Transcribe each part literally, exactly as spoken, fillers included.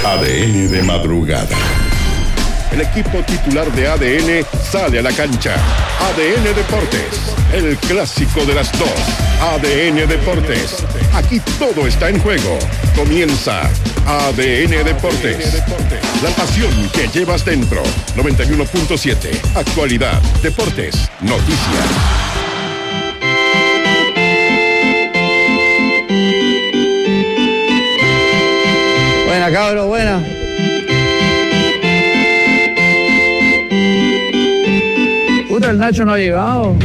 A D N de madrugada. El equipo titular de A D N sale a la cancha. A D N Deportes, el clásico de las dos. A D N Deportes, aquí todo está en juego. Comienza A D N Deportes, la pasión que llevas dentro. noventa y uno punto siete, actualidad, deportes, noticias. Buena, cabro, buena. Puta, el Nacho no ha llegado.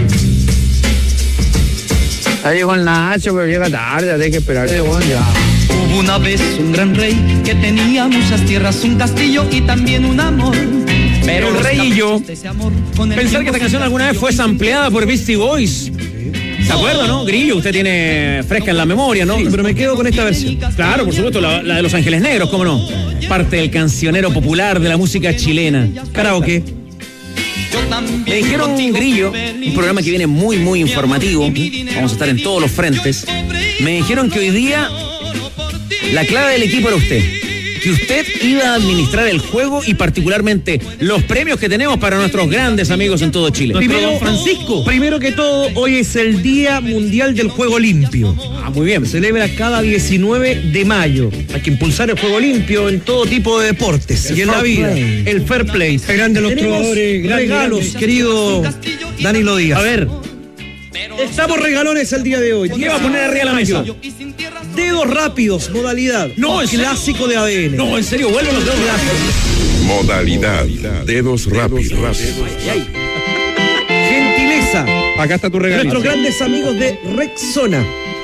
Ya llegó el Nacho, pero llega tarde, hay que esperar. Bueno, ya. Hubo una vez un gran rey que tenía muchas tierras, un castillo y también un amor. Pero el rey y yo, pensar que esta canción alguna vez fue sampleada por Beastie Boys. ¿Se acuerda, no? Grillo, usted tiene fresca en la memoria, ¿no? Sí, pero me quedo con esta versión. Claro, por supuesto, la, la de Los Ángeles Negros, ¿cómo no? Parte del cancionero popular de la música chilena. Karaoke. Me dijeron, Grillo, un programa que viene muy, muy informativo. Vamos a estar en todos los frentes. Me dijeron que hoy día la clave del equipo era usted. Que usted iba a administrar el juego y particularmente los premios que tenemos para nuestros grandes amigos en todo Chile. Primero, don Francisco. Primero que todo, hoy es el Día Mundial del Juego Limpio. Ah, muy bien. Se celebra cada diecinueve de mayo. Hay que impulsar el juego limpio en todo tipo de deportes y en la vida. play. El fair play. Grande los Tenemos trovadores, grande, regalos, grande. querido Danilo Díaz. A ver, Estamos regalones el día de hoy. ¿qué va a poner arriba de la mesa? Dedos rápidos, modalidad. No, ¿en serio? clásico de A D N. No, en serio, vuelven los dedos rápidos. Modalidad, dedos rápidos. Gentileza. Acá está tu regalo. Nuestros grandes amigos de Rexona.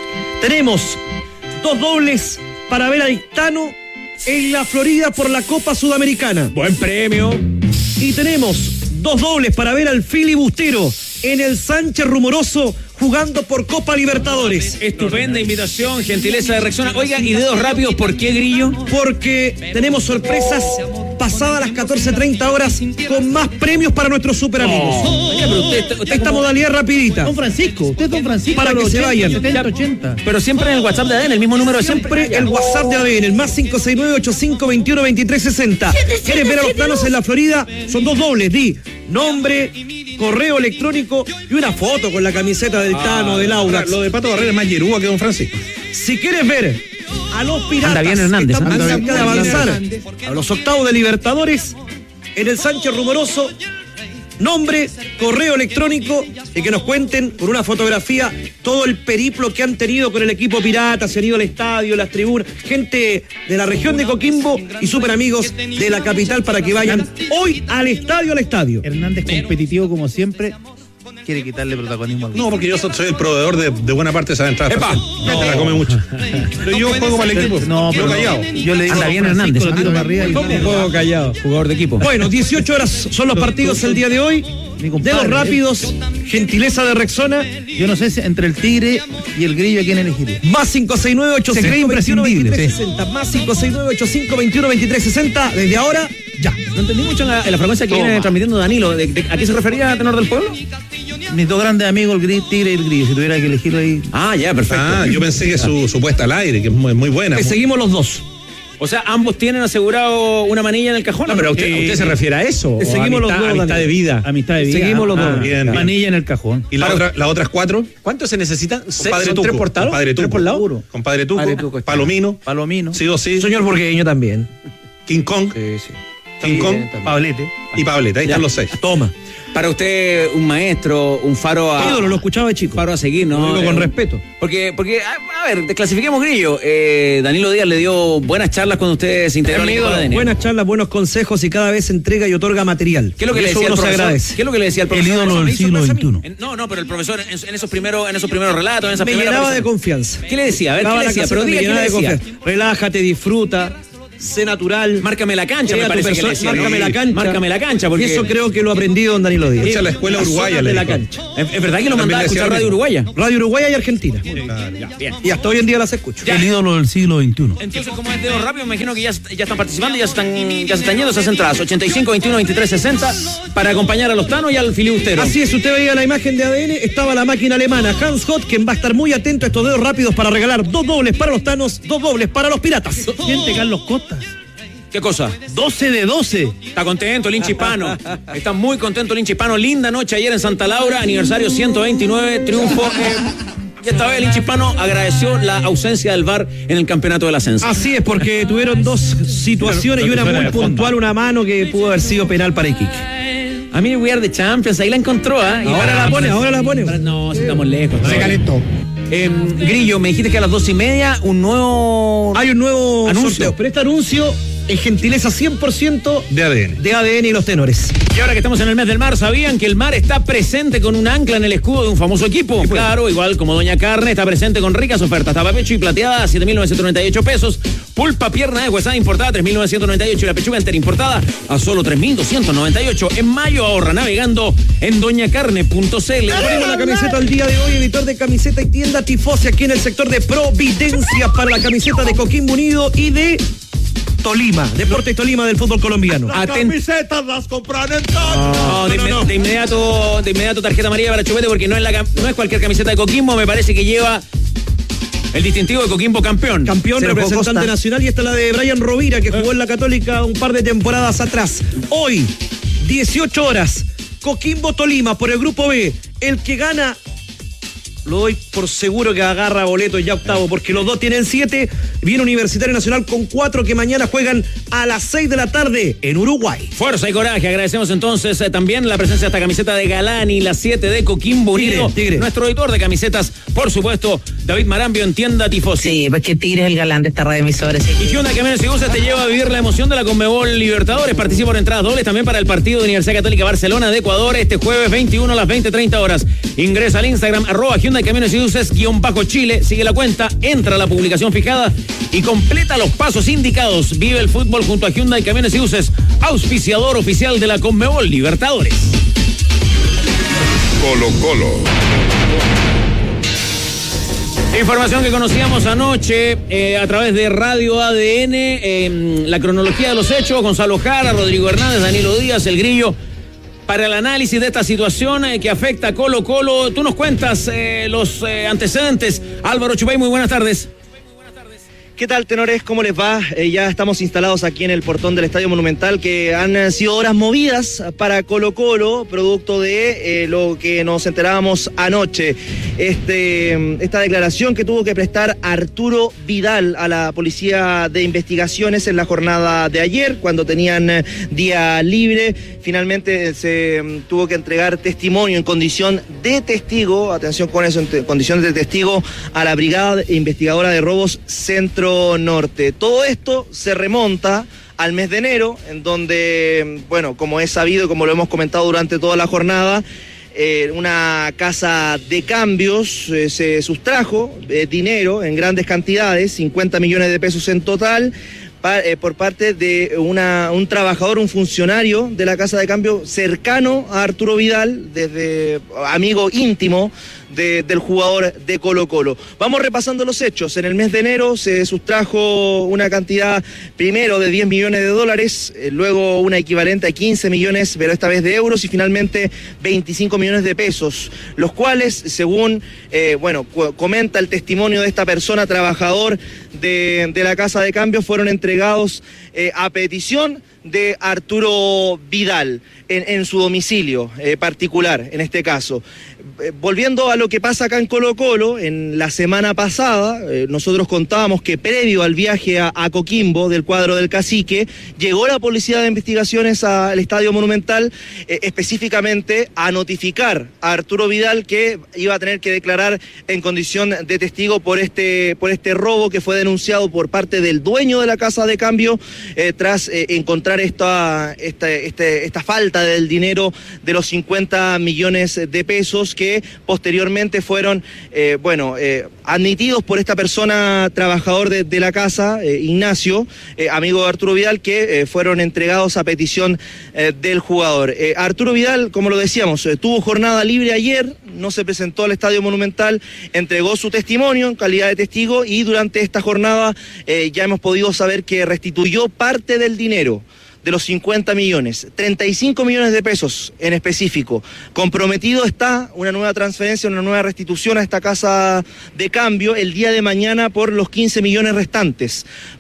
Tenemos dos dobles para ver al Tano en la Florida por la Copa Sudamericana. Buen premio. Y tenemos dos dobles para ver al filibustero en el Sánchez Rumoroso jugando por Copa Libertadores. Estupenda invitación, gentileza de Rexona. Oiga, y dedos rápidos, ¿por qué, Grillo? Porque tenemos sorpresas pasadas las catorce treinta horas con más premios para nuestros super amigos. Oiga, pero usted, usted Esta como- modalidad rapidita. Don Francisco, usted es Don Francisco. Para que se vayan. setenta, ochenta. Pero siempre en el WhatsApp de A D N, el mismo número de siempre. Siempre el WhatsApp de A D N, el más cinco seis nueve, ocho cinco dos uno, dos tres seis cero. ¿Quieres ver a los Tanos en la Florida? Son dos dobles, di nombre, correo electrónico y una foto con la camiseta del Tano, del Audax. Lo de Pato Barrera es más yerúa que Don Francisco. Si quieres ver a los piratas Anda bien, Hernández, que están anda muy bien. cerca de avanzar a los octavos de Libertadores en el Sánchez Rumoroso, nombre, correo electrónico y que nos cuenten con una fotografía todo el periplo que han tenido con el equipo pirata, se han ido al estadio, las tribunas, gente de la región de Coquimbo y super amigos de la capital para que vayan hoy al estadio, al estadio. Hernández, competitivo como siempre, quiere quitarle protagonismo al No, porque yo soy el proveedor de, de buena parte de esa entrada. ¡Epa! No, te la come mucho. Pero yo juego para el equipo. No, yo pero callado. Yo le digo Anda a bien, Don Francisco, Hernández. lo tiro para arriba y ¿Cómo juego callado? Jugador de equipo. Bueno, dieciocho horas son los partidos el día de hoy. Mi compadre, Dedos rápidos, gentileza de Rexona. yo no sé si entre el Tigre y el Grillo a quién elegiré. Más cinco seis nueve, ocho Se cree cinco dos uno, dos imprescindible, tres sí. seis cero. Más cinco seis nueve, ocho cinco dos uno, dos tres seis cero. Desde ahora, ya. No entendí mucho en la, en la frecuencia que Toma. viene transmitiendo Danilo. ¿De, de- ¿A qué se refería, tenor del pueblo? Mis dos grandes amigos, el Gris, Tigre y el Grillo, si tuviera que elegirlo ahí. Ah, ya, perfecto. Ah, yo pensé que su, su puesta al aire, que es muy, muy buena. Que seguimos los dos. O sea, ambos tienen asegurado una manilla en el cajón. No, pero usted, Eh, usted se refiere a eso. que o seguimos los amistad, dos, amistad Daniel. de vida. Amistad de vida. Seguimos los Ah, dos. bien, bien. Manilla en el cajón. ¿Y la otra, las otras cuatro? ¿Cuánto se necesitan? Compadre ¿Son Tuco. tres por lado? Compadre ¿Tres Tuco. por lado? Compadre Tuco. Compadre Tuco está. Palomino. Palomino. Sí o sí. Señor Burgueño también. King Kong. Sí, sí. King Kong. Pablete. Y Pableta. Ahí Ya. están los seis. Toma. Para usted, un maestro, un faro a... Ídolo, lo escuchaba de chico. Faro a seguir, ¿no? Lo digo con Eh, respeto. Porque, porque a, a ver, desclasifiquemos Grillo. Eh, Danilo Díaz le dio buenas charlas cuando usted se integró al equipo de A D N. Buenas charlas, buenos consejos y cada vez entrega y otorga material. ¿Qué es lo que Y le eso decía el uno se profesor? agradece. ¿Qué es lo que le decía el profesor? ídolo del Me hizo siglo sorpresa a mí. veintiuno. En- No, no, pero el profesor en, en esos primeros, en esos primeros relatos, en esa Me primera llenaba de aparición. confianza. ¿Qué le decía? A ver, Daba ¿qué le la decía? caseta, Pero me diga qué llenaba le de decía. confianza. Relájate, disfruta, sé natural. Márcame la cancha, Crea me tu parece que le persona- decía. Márcame la cancha. Márcame la cancha, porque... Y eso creo que lo aprendí don Danilo Díaz. Escucha la escuela Las uruguaya, zonas le de la dijo. cancha. ¿Es, es verdad que lo También mandaba a le escuchar decía Radio Uruguaya? Radio Uruguaya y Argentina. Bien. Y hasta hoy en día las escucho. El ídolo del siglo veintiuno. Entonces, como es dedo rápido, me imagino que ya, ya están participando, ya se están, ya se están yendo esas entradas. ochenta y cinco, veintiuno, veintitrés, sesenta para acompañar a los Tanos y al filibustero. Así es, usted veía la imagen de A D N, estaba la máquina alemana Hans Hot, quien va a estar muy atento a estos dedos rápidos para regalar dos dobles para los Tanos, dos dobles para los Piratas. Siente Carlos Costas. ¿Qué cosa? doce de doce. Está contento el hincha hispano. Está muy contento el hincha hispano. Linda noche ayer en Santa Laura, aniversario ciento veintinueve, triunfo. Eh, y esta vez el hincha hispano agradeció la ausencia del V A R en el campeonato del ascenso. Así es, porque tuvieron dos situaciones y una muy puntual, una mano que pudo haber sido penal para Iquique. A mí We Are the Champions, ahí la encontró, ¿ah? ¿eh? Ahora la pone, ahora la pone. No, si estamos lejos. Se calentó. Eh, Grillo, me dijiste que a las dos y media un nuevo... Hay un nuevo Anuncio. sorteo, pero este anuncio es gentileza cien por ciento De A D N. de A D N y los tenores. Y ahora que estamos en el mes del mar, ¿sabían que el mar está presente con un ancla en el escudo de un famoso equipo? Claro, igual como Doña Carne, está presente con ricas ofertas. Tapa pecho y plateada a siete mil novecientos noventa y ocho pesos. Pulpa pierna de huesada importada tres mil novecientos noventa y ocho y la pechuga entera importada a solo tres mil doscientos noventa y ocho. En mayo ahorra navegando en doña carne punto c l. Ponemos la camiseta al día de hoy, editor de camiseta y tienda Tifosi aquí en el sector de Providencia para la camiseta de Coquimbo Unido y de Tolima, Deportes Tolima del fútbol colombiano. Aten- Camisetas las compran en No, de, inme- de inmediato, de inmediato tarjeta amarilla para Chupete porque no es, la, cam- no es cualquier camiseta de Coquimbo, me parece que lleva el distintivo de Coquimbo campeón. Campeón, Se lo jugó representante Costa. nacional, y esta es la de Brian Rovira, que jugó en la Católica un par de temporadas atrás. Hoy, dieciocho horas, Coquimbo Tolima por el grupo B. El que gana, lo doy por seguro que agarra boleto ya octavo, porque los dos tienen siete. Viene Universitario Nacional con cuatro, que mañana juegan a las seis de la tarde en Uruguay. Fuerza y coraje. Agradecemos entonces eh, también la presencia de esta camiseta de Galani, la siete de Coquimbo Tigre, Unido. Tigre. Nuestro editor de camisetas, por supuesto, David Marambio en tienda Tifosi. Sí, porque Tigre es el galán de esta radio emisora. Y Hyundai Camiones y Buses te lleva a vivir la emoción de la Conmebol Libertadores. Participa por entradas dobles también para el partido de Universidad Católica Barcelona de Ecuador este jueves veintiuno a las veinte treinta horas. Ingresa al Instagram arroba Hyundai Camiones y Buses guión bajo Chile. Sigue la cuenta, entra a la publicación fijada y completa los pasos indicados. Vive el fútbol junto a Hyundai Camiones y Buses, auspiciador oficial de la Conmebol Libertadores. Colo Colo. Información que conocíamos anoche eh, a través de Radio A D N, eh, la cronología de los hechos, Gonzalo Jara, Rodrigo Hernández, Danilo Díaz, El Grillo, para el análisis de esta situación eh, que afecta a Colo Colo. Tú nos cuentas eh, los eh, antecedentes. Álvaro Chupay, muy buenas tardes. ¿Qué tal, tenores? ¿Cómo les va? Eh, ya estamos instalados aquí en el portón del Estadio Monumental, que han eh, sido horas movidas para Colo Colo, producto de eh, lo que nos enterábamos anoche. Este, esta declaración que tuvo que prestar Arturo Vidal a la Policía de Investigaciones en la jornada de ayer, cuando tenían eh, día libre. Finalmente eh, se eh, tuvo que entregar testimonio en condición de testigo, atención con eso, en te- condición de testigo, a la Brigada Investigadora de Robos Centro Norte. Todo esto se remonta al mes de enero, en donde, bueno, como es sabido, como lo hemos comentado durante toda la jornada, eh, una casa de cambios eh, se sustrajo eh, dinero en grandes cantidades, cincuenta millones de pesos en total, pa, eh, por parte de una, un trabajador, un funcionario de la casa de cambio cercano a Arturo Vidal, desde amigo íntimo De, del jugador de Colo Colo. Vamos repasando los hechos. En el mes de enero se sustrajo una cantidad primero de diez millones de dólares, eh, luego una equivalente a quince millones, pero esta vez de euros, y finalmente veinticinco millones de pesos, los cuales, según eh, bueno, cu- comenta el testimonio de esta persona, trabajador de, de la casa de cambio, fueron entregados eh, a petición de Arturo Vidal en, en su domicilio eh, particular, en este caso. Eh, volviendo a lo que pasa acá en Colo Colo, en la semana pasada eh, nosotros contábamos que previo al viaje a, a Coquimbo del cuadro del Cacique, llegó la Policía de Investigaciones al Estadio Monumental, eh, específicamente a notificar a Arturo Vidal que iba a tener que declarar en condición de testigo por este, por este robo que fue denunciado por parte del dueño de la casa de cambio, eh, tras eh, encontrar esta, esta, este, esta falta del dinero de los cincuenta millones de pesos que posteriormente fueron, eh, bueno, eh, admitidos por esta persona, trabajador de, de la casa, eh, Ignacio, eh, amigo de Arturo Vidal, que eh, fueron entregados a petición eh, del jugador. Eh, Arturo Vidal, como lo decíamos, eh, tuvo jornada libre ayer, no se presentó al Estadio Monumental, entregó su testimonio en calidad de testigo, y durante esta jornada eh, ya hemos podido saber que restituyó parte del dinero de los cincuenta millones, treinta y cinco millones de pesos en específico. Comprometido está una nueva transferencia, una nueva restitución a esta casa de cambio el día de mañana por los quince millones restantes.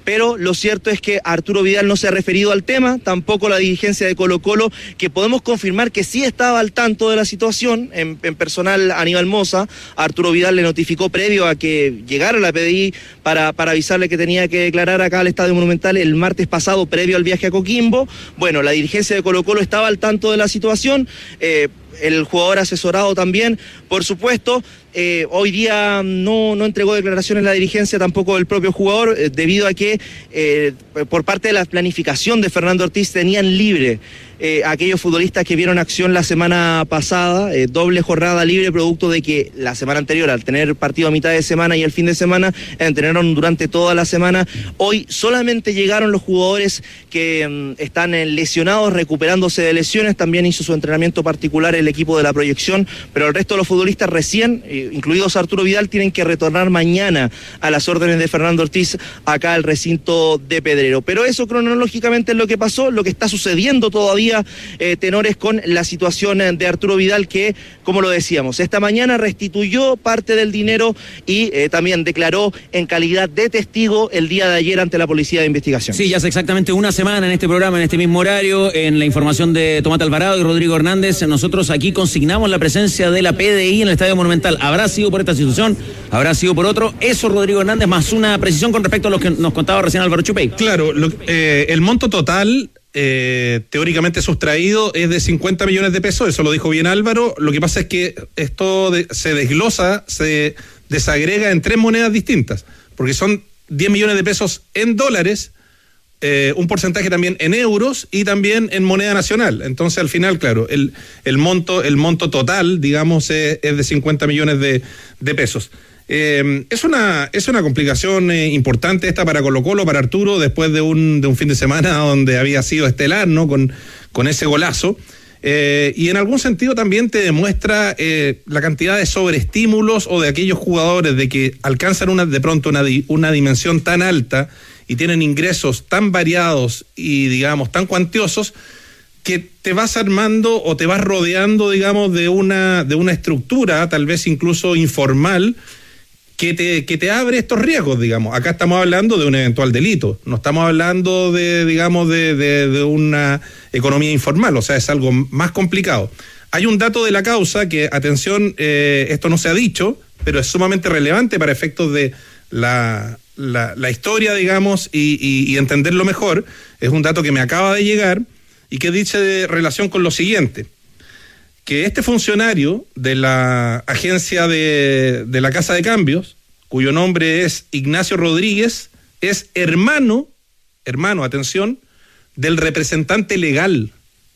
pero lo cierto es que Arturo Vidal no se ha referido al tema, tampoco la dirigencia de Colo-Colo, que podemos confirmar que sí estaba al tanto de la situación. En, en personal, Aníbal Mosa, Arturo Vidal le notificó previo a que llegara la P D I para, para avisarle que tenía que declarar acá al Estadio Monumental el martes pasado, previo al viaje a Coquimbo. Bueno, la dirigencia de Colo-Colo estaba al tanto de la situación, eh, el jugador asesorado también, por supuesto. Eh, hoy día no, no entregó declaraciones la dirigencia, tampoco el propio jugador, eh, debido a que eh, por parte de la planificación de Fernando Ortiz tenían libre eh, aquellos futbolistas que vieron acción la semana pasada, eh, doble jornada libre, producto de que la semana anterior, al tener partido a mitad de semana y el fin de semana, entrenaron durante toda la semana. Hoy solamente llegaron los jugadores que mm, están eh, lesionados, recuperándose de lesiones. También hizo su entrenamiento particular el equipo de la proyección, pero el resto de los futbolistas recién, eh, incluidos Arturo Vidal, tienen que retornar mañana a las órdenes de Fernando Ortiz acá al recinto de Pedrero. Pero eso cronológicamente es lo que pasó, lo que está sucediendo todavía, eh, tenores, con la situación de Arturo Vidal, que, como lo decíamos, esta mañana restituyó parte del dinero y eh, también declaró en calidad de testigo el día de ayer ante la Policía de Investigación. Sí, ya hace exactamente una semana en este programa, en este mismo horario, en la información de Tomás Alvarado y Rodrigo Hernández, nosotros aquí consignamos la presencia de la P D I en el Estadio Monumental. Habrá sido por esta institución, habrá sido por otro. Eso, Rodrigo Hernández, más una precisión con respecto a lo que nos contaba recién Álvaro Chupey. Claro, lo, eh, el monto total eh, teóricamente sustraído es de cincuenta millones de pesos, eso lo dijo bien Álvaro. Lo que pasa es que esto de, se desglosa, se desagrega en tres monedas distintas, porque son diez millones de pesos en dólares, Eh, un porcentaje también en euros y también en moneda nacional. Entonces, al final, claro, el, el monto el monto total, digamos, es, es de cincuenta millones de, de pesos. Eh, es una es una complicación eh, importante esta para Colo-Colo, para Arturo, después de un de un fin de semana donde había sido estelar, ¿no? Con, con ese golazo. Eh, y en algún sentido también te demuestra eh, la cantidad de sobreestímulos o de aquellos jugadores de que alcanzan una de pronto una, una dimensión tan alta y tienen ingresos tan variados y, digamos, tan cuantiosos, que te vas armando o te vas rodeando, digamos, de una de una estructura, tal vez incluso informal, que te, que te abre estos riesgos, digamos. Acá estamos hablando de un eventual delito, no estamos hablando de, digamos, de, de, de una economía informal, o sea, es algo más complicado. Hay un dato de la causa que, atención, eh, esto no se ha dicho, pero es sumamente relevante para efectos de la... La, la historia, digamos, y, y, y entenderlo mejor. Es un dato que me acaba de llegar y que dice de relación con lo siguiente: que este funcionario de la agencia de, de la Casa de Cambios, cuyo nombre es Ignacio Rodríguez, es hermano, hermano, atención, del representante legal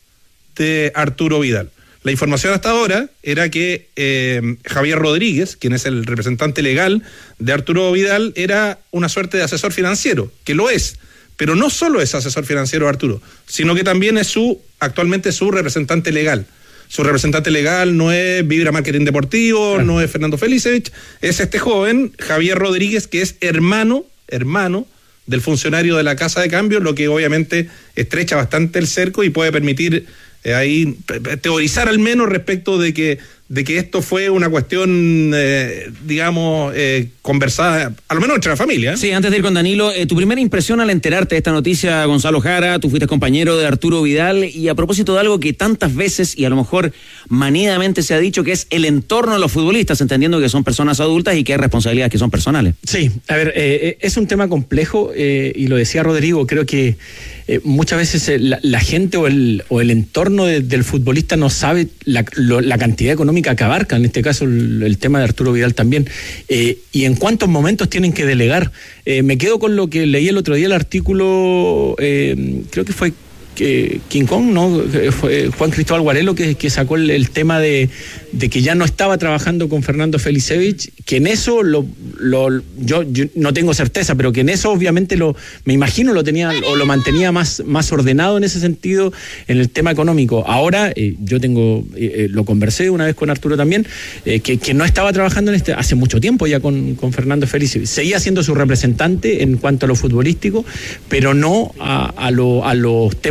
de Arturo Vidal. La información hasta ahora era que eh, Javier Rodríguez, quien es el representante legal de Arturo Vidal, era una suerte de asesor financiero, que lo es, pero no solo es asesor financiero de Arturo, sino que también es su, actualmente su representante legal. Su representante legal no es Vibra Marketing Deportivo, claro. No es Fernando Felicevich, es este joven, Javier Rodríguez, que es hermano, hermano del funcionario de la Casa de Cambio, lo que obviamente estrecha bastante el cerco y puede permitir Eh, ahí teorizar al menos respecto de que de que esto fue una cuestión, eh, digamos, eh, conversada, a lo menos entre la familia. ¿eh? Sí, antes de ir con Danilo, eh, tu primera impresión al enterarte de esta noticia, Gonzalo Jara, tú fuiste compañero de Arturo Vidal, y a propósito de algo que tantas veces y a lo mejor manidamente se ha dicho, que es el entorno de los futbolistas, entendiendo que son personas adultas y que hay responsabilidades que son personales. Sí, a ver, eh, es un tema complejo eh, y lo decía Rodrigo, creo que eh, muchas veces eh, la, la gente o el, o el entorno de, del futbolista no sabe la, lo, la cantidad económica que abarca, en este caso el, el tema de Arturo Vidal también, eh, y en cuántos momentos tienen que delegar. Eh, me quedo con lo que leí el otro día, el artículo, eh, creo que fue que King Kong, ¿no? Fue Juan Cristóbal Guarelo que, que sacó el, el tema de, de que ya no estaba trabajando con Fernando Felicevich, que en eso lo, lo yo, yo no tengo certeza, pero que en eso obviamente lo, me imagino lo tenía o lo mantenía más, más ordenado en ese sentido, en el tema económico. Ahora, eh, yo tengo, eh, lo conversé una vez con Arturo también, eh, que, que no estaba trabajando en este, hace mucho tiempo ya con, con Fernando Felicevich. Seguía siendo su representante en cuanto a lo futbolístico, pero no a, a, lo, a los temas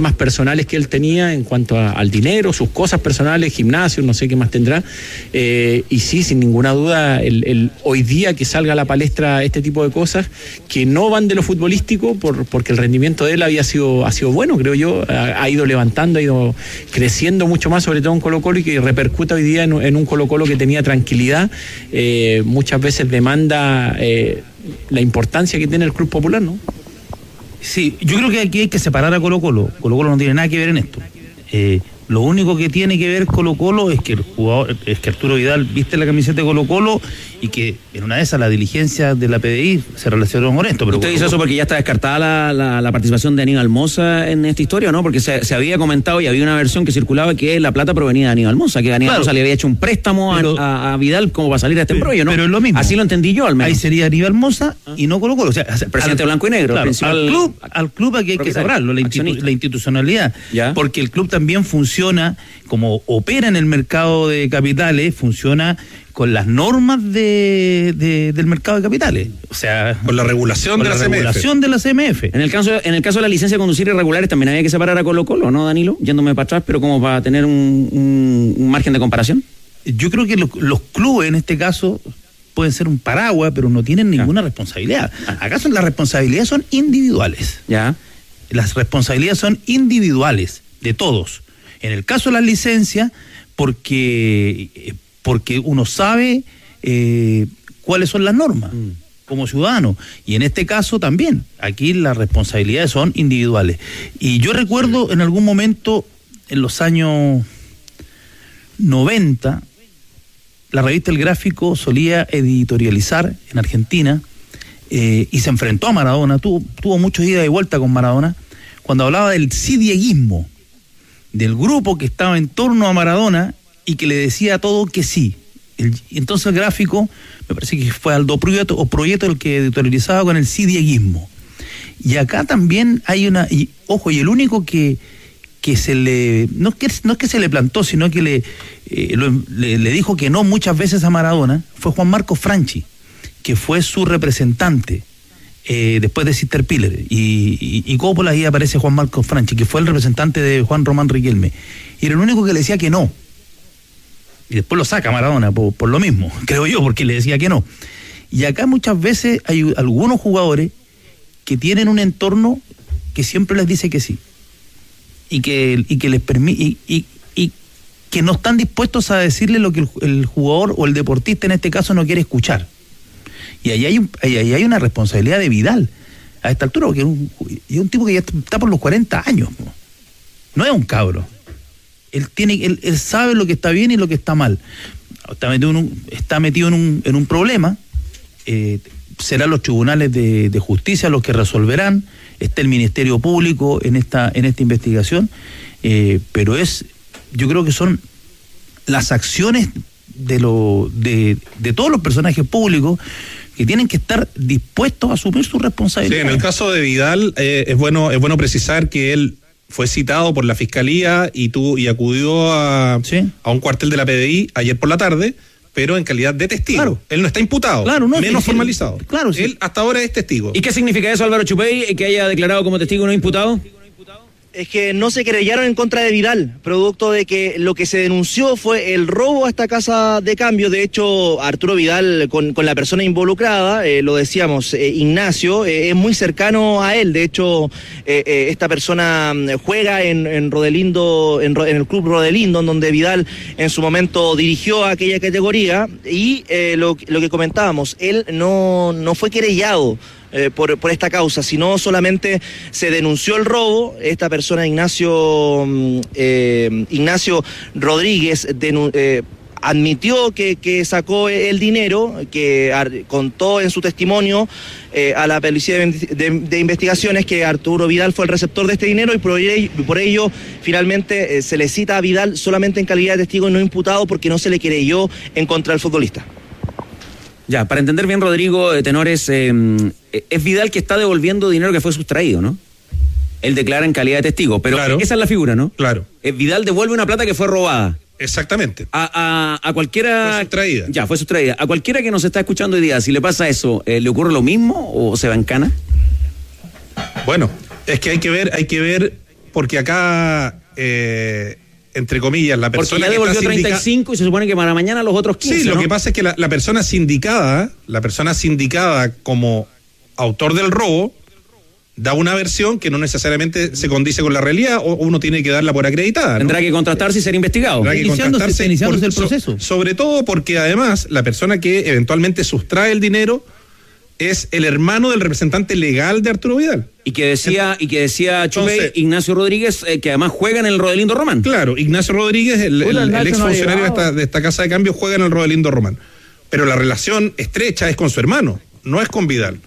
temas personales que él tenía en cuanto a, al dinero, sus cosas personales, gimnasio, no sé qué más tendrá. Eh, y sí, sin ninguna duda, el, el, hoy día que salga a la palestra este tipo de cosas que no van de lo futbolístico, por, porque el rendimiento de él había sido, ha sido bueno, creo yo, ha, ha ido levantando, ha ido creciendo mucho más, sobre todo en Colo-Colo, y que repercuta hoy día en, en un Colo-Colo que tenía tranquilidad, eh, muchas veces demanda eh, la importancia que tiene el Club Popular, ¿no? Sí, yo creo que aquí hay que separar a Colo-Colo. Colo-Colo no tiene nada que ver en esto. Eh, lo único que tiene que ver Colo-Colo es que el jugador, es que Arturo Vidal viste la camiseta de Colo-Colo y que en una de esas la diligencia de la P D I se relacionó con esto. Pero ¿usted hizo eso porque ya está descartada la, la, la participación de Aníbal Mosa en esta historia, no? Porque se, se había comentado y había una versión que circulaba que la plata provenía de Aníbal Mosa, que Aníbal claro. Mosa le había hecho un préstamo pero, a, a Vidal como para salir a este embrollo, ¿no? Pero es lo mismo. Así lo entendí yo, al menos. Ahí sería Aníbal Mosa y no Colo-Colo. O sea, presidente al, blanco y negro. Claro, al, club, al club aquí hay que cerrarlo, la, institu la institucionalidad. ¿Ya? Porque el club también funciona, como opera en el mercado de capitales, funciona con las normas de, de, del mercado de capitales, o sea, con la regulación con de la, la C M F. regulación de la C M F. En el caso, en el caso de la licencia de conducir irregulares también había que separar a Colo-Colo, ¿no, Danilo? Yéndome para atrás, pero como para tener un, un, un margen de comparación. Yo creo que los, los clubes en este caso pueden ser un paraguas, pero no tienen ninguna ah. responsabilidad. ¿Acaso las responsabilidades son individuales? Ya. Las responsabilidades son individuales de todos. En el caso de las licencias, porque porque uno sabe eh, cuáles son las normas mm. como ciudadano, y en este caso también, aquí las responsabilidades son individuales. Y yo recuerdo en algún momento, en los años noventa, la revista El Gráfico solía editorializar en Argentina, eh, y se enfrentó a Maradona, tuvo, tuvo muchos ida y vuelta con Maradona, cuando hablaba del sidieguismo, del grupo que estaba en torno a Maradona y que le decía a todo que sí. El, entonces el Gráfico, me parece que fue Aldo Proieto, o Proieto el que editorializaba con el sidieguismo. Y acá también hay una, y ojo, y el único que, que se le, no es que, no es que se le plantó, sino que le, eh, lo, le, le dijo que no muchas veces a Maradona, fue Juan Marcos Franchi, que fue su representante eh, después de Sister Piller, y, y, y Coppola, ahí aparece Juan Marcos Franchi, que fue el representante de Juan Román Riquelme, y era el único que le decía que no. Y después lo saca Maradona por, por lo mismo, creo yo, porque le decía que no. Y acá muchas veces hay algunos jugadores que tienen un entorno que siempre les dice que sí. Y que, y que les permite, y, y, y que no están dispuestos a decirle lo que el, el jugador o el deportista en este caso no quiere escuchar. Y ahí hay, un, ahí, ahí hay una responsabilidad de Vidal a esta altura, porque es un, es un tipo que ya está por los cuarenta años. No es un cabro. Él tiene, él, él sabe lo que está bien y lo que está mal. Está metido en un, está metido en un, en un problema. Eh, serán los tribunales de, de justicia los que resolverán. Está el Ministerio Público en esta, en esta investigación. Eh, pero es, yo creo que son las acciones de, lo, de, de todos los personajes públicos que tienen que estar dispuestos a asumir su responsabilidad. Sí, en el caso de Vidal, eh, es bueno, es bueno precisar que él fue citado por la Fiscalía y tuvo, y acudió a, ¿sí? a un cuartel de la P D I ayer por la tarde, pero en calidad de testigo. Claro. Él no está imputado, claro, no, menos sí, formalizado. Claro, sí. Él hasta ahora es testigo. ¿Y qué significa eso, Álvaro Chupey, que haya declarado como testigo no imputado? Es que no se querellaron en contra de Vidal, producto de que lo que se denunció fue el robo a esta casa de cambio. De hecho, Arturo Vidal, con, con la persona involucrada, eh, lo decíamos, eh, Ignacio, eh, es muy cercano a él. De hecho, eh, eh, esta persona juega en, en Rodelindo, en, en el club Rodelindo, en donde Vidal en su momento dirigió a aquella categoría. Y eh, lo, lo que comentábamos, él no, no fue querellado Eh, por, por esta causa, sino solamente se denunció el robo. Esta persona, Ignacio eh, Ignacio Rodríguez, denu, eh, admitió que, que sacó el dinero, que ar, contó en su testimonio eh, a la Policía de, de, de Investigaciones que Arturo Vidal fue el receptor de este dinero, y por ello, por ello finalmente eh, se le cita a Vidal solamente en calidad de testigo y no imputado, porque no se le querelló en contra del futbolista. Ya, para entender bien, Rodrigo, eh, Tenores, eh, es Vidal que está devolviendo dinero que fue sustraído, ¿no? Él declara en calidad de testigo, pero claro, esa es la figura, ¿no? Claro. Eh, Vidal devuelve una plata que fue robada. Exactamente. A, a, a cualquiera... Fue sustraída. Ya, fue sustraída. A cualquiera que nos está escuchando hoy día, si le pasa eso, eh, ¿le ocurre lo mismo o se va en cana? Bueno, es que hay que ver, hay que ver... porque acá, eh, entre comillas, la persona porque ya que está devolvió treinta y cinco sindica... y se supone que para mañana los otros quince, Sí, lo ¿no? que pasa es que la, la persona sindicada, la persona sindicada como autor del robo, da una versión que no necesariamente se condice con la realidad, o uno tiene que darla por acreditada, ¿no? Tendrá que contratarse y ser investigado. Tendrá que Iniciándose- contratarse iniciándose por- el proceso. so- sobre todo porque además la persona que eventualmente sustrae el dinero es el hermano del representante legal de Arturo Vidal. Y que decía, y que decía Chupey, Entonces- Ignacio Rodríguez, eh, que además juega en el Rodelindo Román. Claro, Ignacio Rodríguez, el, Hola, el- el Nacho, ex no ha funcionario de llegado. esta, de esta casa de cambio, juega en el Rodelindo Román. Pero la relación estrecha es con su hermano, no es con Vidal.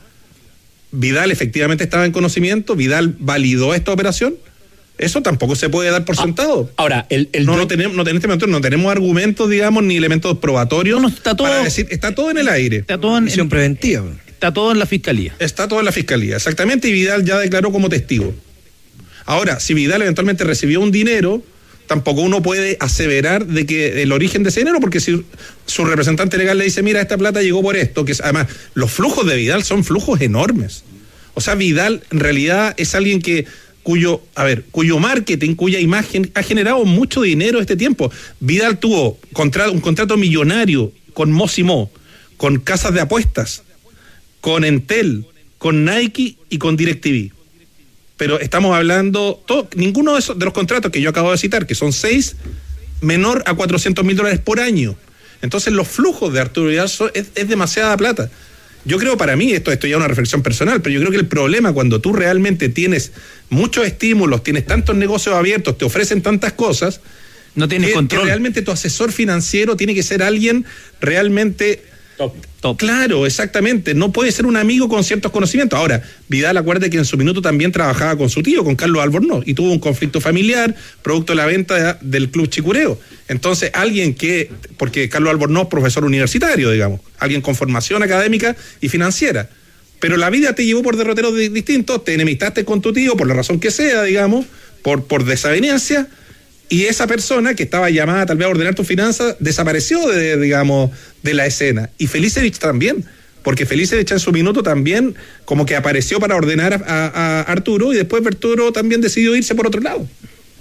Vidal efectivamente estaba en conocimiento, Vidal validó esta operación. Eso tampoco se puede dar por sentado. Ahora, el, el No, due- no tenemos, no, en este momento no tenemos argumentos, digamos, ni elementos probatorios. No, no, está todo- para decir, está todo en el aire. Está todo en, Misión en- preventiva. está todo en la fiscalía. Está todo en la fiscalía, exactamente, y Vidal ya declaró como testigo. Ahora, si Vidal eventualmente recibió un dinero, tampoco uno puede aseverar de que el origen de ese dinero, porque si su representante legal le dice, mira, esta plata llegó por esto, que es, además, los flujos de Vidal son flujos enormes. O sea, Vidal en realidad es alguien que cuyo, a ver, cuyo marketing, cuya imagen ha generado mucho dinero este tiempo. Vidal tuvo contra, un contrato millonario con Mosimo, con casas de apuestas, con Entel, con Nike y con DirecTV. Pero estamos hablando, todo, ninguno de, esos, de los contratos que yo acabo de citar, que son seis, menor a cuatrocientos mil dólares por año. Entonces los flujos de Arturo Vidal son, es, es demasiada plata. Yo creo, para mí, esto, esto ya es una reflexión personal, pero yo creo que el problema cuando tú realmente tienes muchos estímulos, tienes tantos negocios abiertos, te ofrecen tantas cosas, No tienes que, control. que realmente tu asesor financiero tiene que ser alguien realmente... Top. Top. Claro, exactamente. No puede ser un amigo con ciertos conocimientos. Ahora, Vidal, acuérdate que en su minuto también trabajaba con su tío, con Carlos Albornoz, y tuvo un conflicto familiar producto de la venta de, del Club Chicureo. Entonces, alguien que, porque Carlos Albornoz, profesor universitario, digamos, alguien con formación académica y financiera. Pero la vida te llevó por derroteros di- distintos, te enemistaste con tu tío, por la razón que sea, digamos, por, por desavenencia. Y esa persona que estaba llamada tal vez a ordenar tus finanzas desapareció de, digamos, de la escena. Y Felicevich también, porque Felicevich en su minuto también como que apareció para ordenar a, a- a Arturo, y después Arturo también decidió irse por otro lado.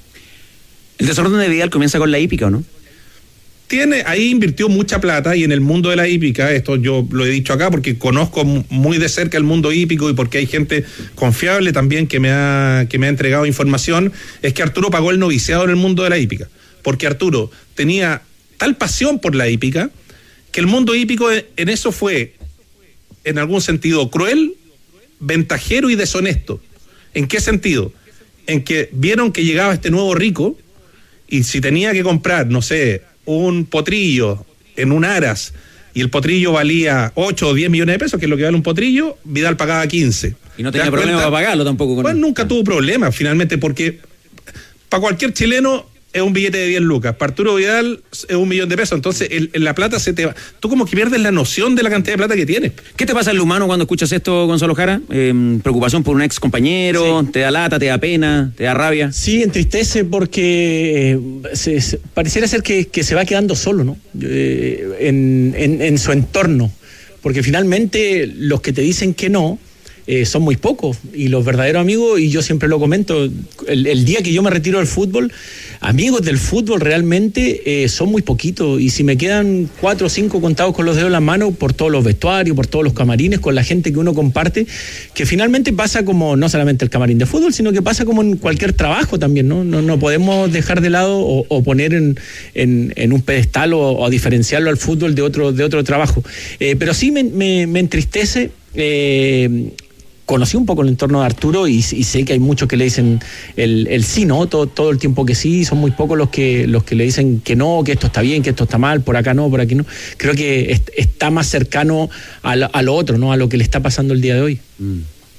El desorden de Vidal comienza con la hípica, ¿o no? Tiene, ahí invirtió mucha plata, y en el mundo de la hípica, esto yo lo he dicho acá porque conozco muy de cerca el mundo hípico y porque hay gente confiable también que me ha, que me ha entregado información, es que Arturo pagó el noviciado en el mundo de la hípica, porque Arturo tenía tal pasión por la hípica que el mundo hípico en eso fue, en algún sentido, cruel, ventajero y deshonesto. ¿En qué sentido? En que vieron que llegaba este nuevo rico, y si tenía que comprar, no sé, un potrillo en un aras, y el potrillo valía ocho o diez millones de pesos, que es lo que vale un potrillo, Vidal pagaba quince. Y no ¿Te tenía das problema cuenta? para pagarlo tampoco. Con Pues él. nunca tuvo problema, finalmente, porque para cualquier chileno es un billete de diez lucas, para Arturo Vidal es un millón de pesos, entonces el, el, la plata se te va, tú como que pierdes la noción de la cantidad de plata que tienes. ¿Qué te pasa en lo humano cuando escuchas esto, Gonzalo Jara? Eh, ¿Preocupación por un ex compañero? ¿Te da lata, te da pena, te da rabia? Sí, entristece porque eh, se- se- pareciera ser que, que se va quedando solo, ¿no? Eh, en, en- en su entorno. Porque finalmente los que te dicen que no eh, son muy pocos. Y los verdaderos amigos, y yo siempre lo comento, el, el día que yo me retiro del fútbol, amigos del fútbol realmente eh, son muy poquitos. Y si me quedan cuatro o cinco contados con los dedos en la mano, por todos los vestuarios, por todos los camarines, con la gente que uno comparte, que finalmente pasa como no solamente el camarín de fútbol, sino que pasa como en cualquier trabajo también, ¿no? No, no podemos dejar de lado o, o poner en, en, en un pedestal o, o a diferenciarlo al fútbol de otro, de otro trabajo. Eh, pero sí me, me, me entristece. Eh, conocí un poco el entorno de Arturo y, y sé que hay muchos que le dicen el, el sí, ¿no? Todo, todo el tiempo que sí, son muy pocos los que los que le dicen que no, que esto está bien, que esto está mal, por acá no, por aquí no. Creo que es, está más cercano a lo, a lo otro, ¿no? A lo que le está pasando el día de hoy. Mm.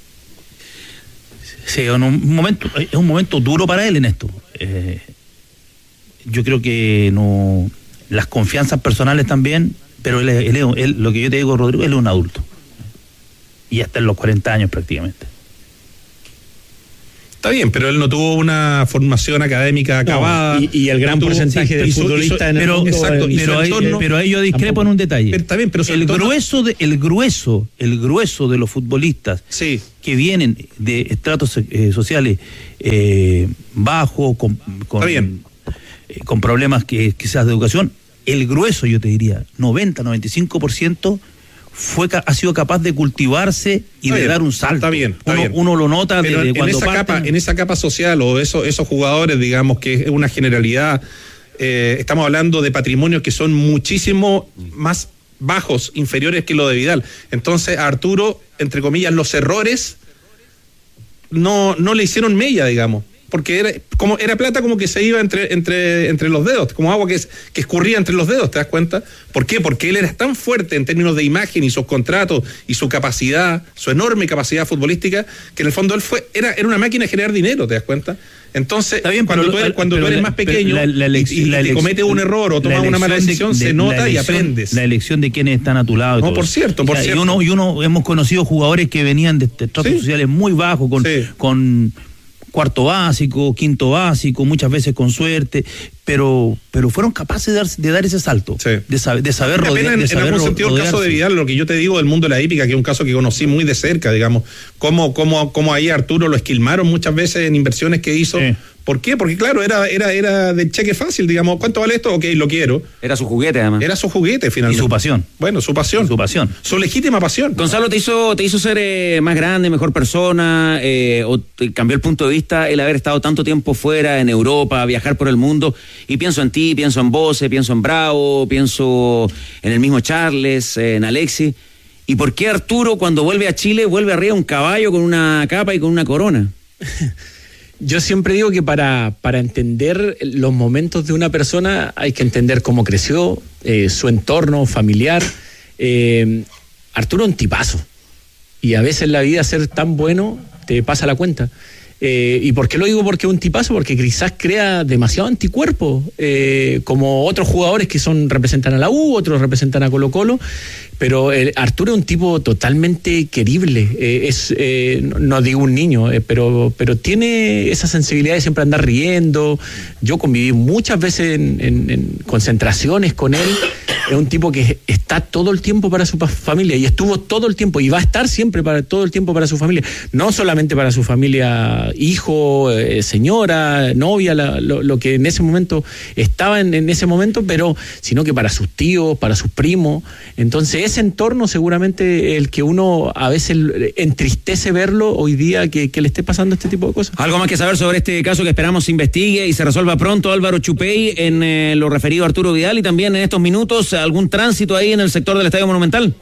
Sí, en un momento, es un momento duro para él en esto. Eh, yo creo que no, las confianzas personales también, pero él, es- él, es- él- lo que yo te digo, Rodrigo, él es un adulto. Y ya está en los cuarenta años prácticamente. Está bien, pero él no tuvo una formación académica acabada. No, y, y el gran no tuvo, porcentaje sí, del hizo, futbolista hizo, en el pero, mundo. Exacto, eh, pero, ahí, entorno, pero ahí yo discrepo tampoco. en un detalle. Pero está bien, pero el entorno, grueso de, el grueso, el grueso de los futbolistas sí. que vienen de estratos eh, sociales eh, bajos, con, con, eh, con problemas que quizás de educación, el grueso, yo te diría, noventa, noventa y cinco por ciento fue ha sido capaz de cultivarse y está de bien, dar un salto. Está bien, está uno, bien. uno lo nota pero desde en cuando esa parten. capa, en esa capa social o esos, esos jugadores, digamos que es una generalidad, eh, estamos hablando de patrimonios que son muchísimo más bajos, inferiores que lo de Vidal. Entonces a Arturo, entre comillas, los errores no, no le hicieron mella, digamos. Porque era como era plata como que se iba entre entre entre los dedos, como agua que, es, que escurría entre los dedos, ¿te das cuenta? ¿Por qué? Porque él era tan fuerte en términos de imagen y sus contratos y su capacidad, su enorme capacidad futbolística, que en el fondo él fue era, era una máquina de generar dinero, ¿te das cuenta? Entonces, Está bien, cuando pero, tú eres, cuando tú eres la, más pequeño la, la elec- y, y la te cometes un error o tomas una mala decisión, de, de, se nota y aprendes. La elección de quienes están a tu lado. Y no, todo por eso. cierto, por o sea, cierto. Y uno, y uno hemos conocido jugadores que venían de estratos ¿Sí? sociales muy bajos, con, sí. con cuarto básico, quinto básico, muchas veces con suerte, pero pero fueron capaces de dar, de dar ese salto, sí. de, saber, de saber rodear. En, en algún sentido, el caso de Vidal, lo que yo te digo del mundo de la hípica, que es un caso que conocí muy de cerca, digamos, cómo, cómo, cómo ahí Arturo lo esquilmaron muchas veces en inversiones que hizo. Sí. ¿Por qué? Porque claro, era era era del cheque fácil, digamos, ¿cuánto vale esto? Ok, lo quiero. Era su juguete, además. Era su juguete, finalmente. Y su pasión. Bueno, su pasión. Y su pasión. Su legítima pasión. Gonzalo, ¿te hizo te hizo ser eh, más grande, mejor persona, eh, o te cambió el punto de vista el haber estado tanto tiempo fuera, en Europa, viajar por el mundo? Y pienso en ti, pienso en Bose, pienso en Bravo, pienso en el mismo Charles, eh, en Alexis. ¿Y por qué Arturo, cuando vuelve a Chile, vuelve arriba un caballo con una capa y con una corona? Yo siempre digo que para, para entender los momentos de una persona hay que entender cómo creció, eh, su entorno familiar. Eh, Arturo es un tipazo. Y a veces la vida ser tan bueno te pasa la cuenta. Eh, ¿Y por qué lo digo? Porque es un tipazo, porque quizás crea demasiado anticuerpo, eh, como otros jugadores que son representan a la U, otros representan a Colo Colo, pero el, Arturo es un tipo totalmente querible, eh, es eh, no, no digo un niño, eh, pero, pero tiene esa sensibilidad de siempre andar riendo. Yo conviví muchas veces en, en, en concentraciones con él. Es un tipo que está todo el tiempo para su familia y estuvo todo el tiempo y va a estar siempre para todo el tiempo para su familia, no solamente para su familia, hijo, eh, señora, novia, la, lo, lo que en ese momento estaba en, en ese momento, pero sino que para sus tíos, para sus primos. Entonces ese entorno seguramente el que uno a veces entristece verlo hoy día que, que le esté pasando este tipo de cosas. Algo más que saber sobre este caso que esperamos se investigue y se resuelva pronto, Álvaro Chupey, en eh, lo referido a Arturo Vidal, y también en estos minutos algún tránsito ahí en el sector del Estadio Monumental.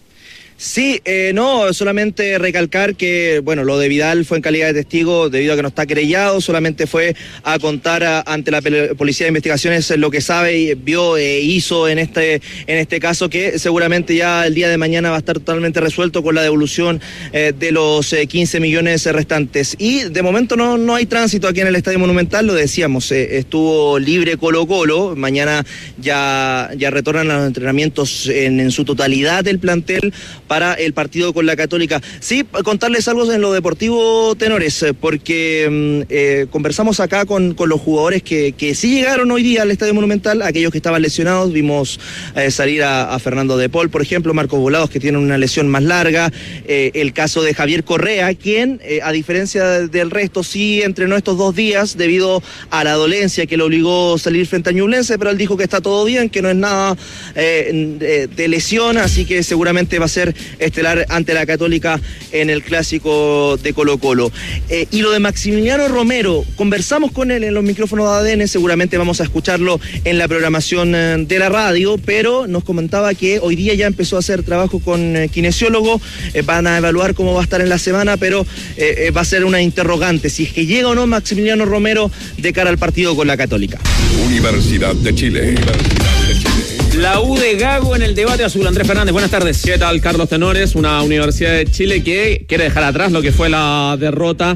Sí, eh, no, solamente recalcar que, bueno, lo de Vidal fue en calidad de testigo debido a que no está querellado, solamente fue a contar a, ante la Policía de Investigaciones lo que sabe y vio e hizo en este en este caso, que seguramente ya el día de mañana va a estar totalmente resuelto con la devolución eh, de los eh, quince millones restantes. Y de momento no, no hay tránsito aquí en el Estadio Monumental, lo decíamos, eh, estuvo libre Colo Colo, mañana ya, ya retornan a los entrenamientos en, en su totalidad del plantel para el partido con la Católica. Sí, contarles algo en lo deportivo, tenores, porque eh, conversamos acá con, con los jugadores que, que sí llegaron hoy día al Estadio Monumental, aquellos que estaban lesionados, vimos eh, salir a, a Fernando de Paul, por ejemplo, Marcos Volados, que tiene una lesión más larga, eh, el caso de Javier Correa, quien, eh, a diferencia del resto, sí entrenó estos dos días debido a la dolencia que le obligó a salir frente a Ñublense, pero él dijo que está todo bien, que no es nada eh, de, de lesión, así que seguramente va a ser estelar ante la Católica en el clásico de Colo Colo. Eh, y lo de Maximiliano Romero, conversamos con él en los micrófonos de A D N, seguramente vamos a escucharlo en la programación de la radio, pero nos comentaba que hoy día ya empezó a hacer trabajo con eh, kinesiólogo, eh, van a evaluar cómo va a estar en la semana, pero eh, eh, va a ser una interrogante, si es que llega o no Maximiliano Romero de cara al partido con la Católica. Universidad de Chile. Universidad de Chile. La U de Gago en el debate azul. Andrés Fernández, buenas tardes. ¿Qué tal, Carlos Tenores? Una Universidad de Chile que quiere dejar atrás lo que fue la derrota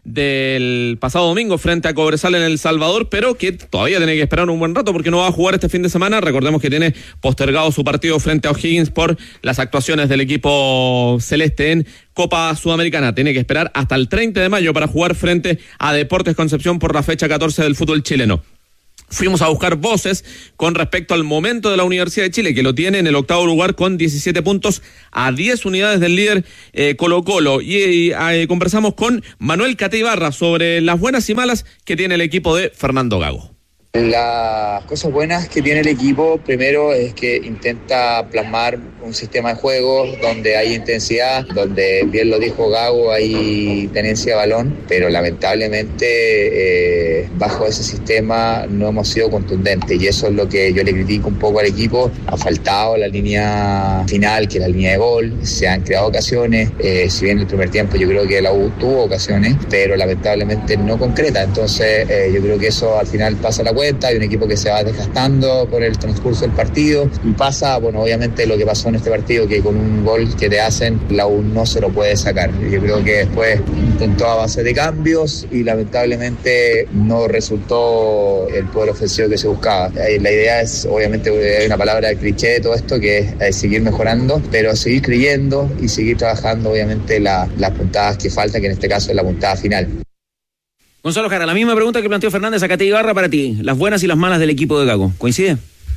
del pasado domingo frente a Cobresal en El Salvador, pero que todavía tiene que esperar un buen rato porque no va a jugar este fin de semana. Recordemos que tiene postergado su partido frente a O'Higgins por las actuaciones del equipo celeste en Copa Sudamericana. Tiene que esperar hasta el treinta de mayo para jugar frente a Deportes Concepción por la fecha catorce del fútbol chileno. Fuimos a buscar voces con respecto al momento de la Universidad de Chile, que lo tiene en el octavo lugar con diecisiete puntos a diez unidades del líder eh, Colo Colo. Y eh, eh, conversamos con Manuel Cate Ibarra sobre las buenas y malas que tiene el equipo de Fernando Gago. Las cosas buenas que tiene el equipo, primero, es que intenta plasmar un sistema de juego donde hay intensidad, donde, bien lo dijo Gago, hay tenencia de balón, pero lamentablemente eh, bajo ese sistema no hemos sido contundentes, y eso es lo que yo le critico un poco al equipo. Ha faltado la línea final, que es la línea de gol. Se han creado ocasiones, eh, si bien en el primer tiempo yo creo que la U tuvo ocasiones, pero lamentablemente no concreta. Entonces eh, yo creo que eso al final pasa la cuenta. Hay un equipo que se va desgastando por el transcurso del partido, y pasa, bueno, obviamente lo que pasó en este partido, que con un gol que te hacen, la U no se lo puede sacar. Yo creo que después intentó a base de cambios y lamentablemente no resultó el poder ofensivo que se buscaba. La idea es, obviamente, hay una palabra cliché de todo esto, que es, es seguir mejorando, pero seguir creyendo y seguir trabajando, obviamente, la, las puntadas que faltan, que en este caso es la puntada final. Gonzalo Jara, la misma pregunta que planteó Fernández a Cate Ibarra para ti. Las buenas y las malas del equipo de Gago. ¿Coincide?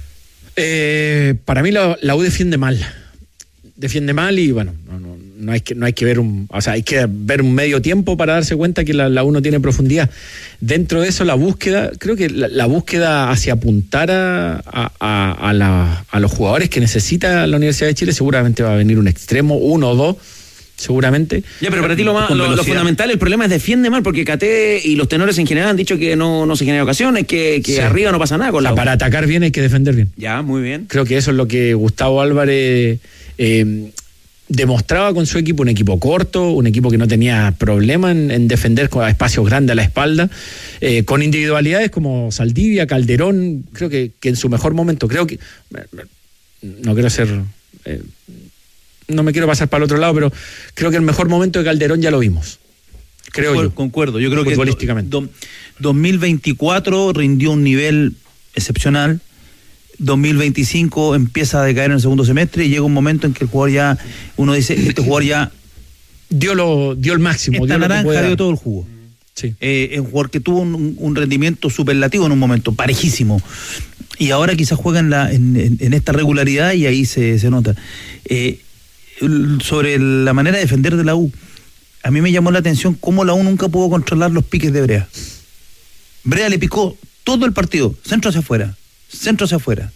Eh, para mí la, la U defiende mal. Defiende mal y bueno, no, no, no, hay que, no hay que ver un, o sea, hay que ver un medio tiempo para darse cuenta que la, la U no tiene profundidad. Dentro de eso, la búsqueda, creo que la, la búsqueda hacia apuntar a, a, a, la, a los jugadores que necesita la Universidad de Chile, seguramente va a venir un extremo, uno o dos, seguramente. Ya, pero para ti lo, más, lo, lo fundamental, el problema es defiende mal, porque Cate y los tenores en general han dicho que no, no se generan ocasiones, que, que sí. Arriba no pasa nada con la... O sea, para atacar bien hay que defender bien. Ya, muy bien. Creo que eso es lo que Gustavo Álvarez eh, demostraba con su equipo, un equipo corto, un equipo que no tenía problema en, en defender con espacios grandes a la espalda, eh, con individualidades como Saldivia, Calderón, creo que, que en su mejor momento, creo que... No quiero ser... Eh, no me quiero pasar para el otro lado, pero creo que el mejor momento de Calderón ya lo vimos. Creo concuerdo, yo. Concuerdo, yo creo que futbolísticamente. do, dos mil veinticuatro rindió un nivel excepcional, dos mil veinticinco empieza a decaer en el segundo semestre y llega un momento en que el jugador ya, uno dice, este jugador ya dio lo dio el máximo. Esta dio naranja dio todo el jugo. Sí. Eh, es un jugador que tuvo un, un rendimiento superlativo en un momento, parejísimo. Y ahora quizás juega en, la, en, en, en esta regularidad y ahí se, se nota. Eh, sobre la manera de defender de la U, a mí me llamó la atención cómo la U nunca pudo controlar los piques de Brea. Brea le picó todo el partido, centro hacia afuera, centro hacia afuera,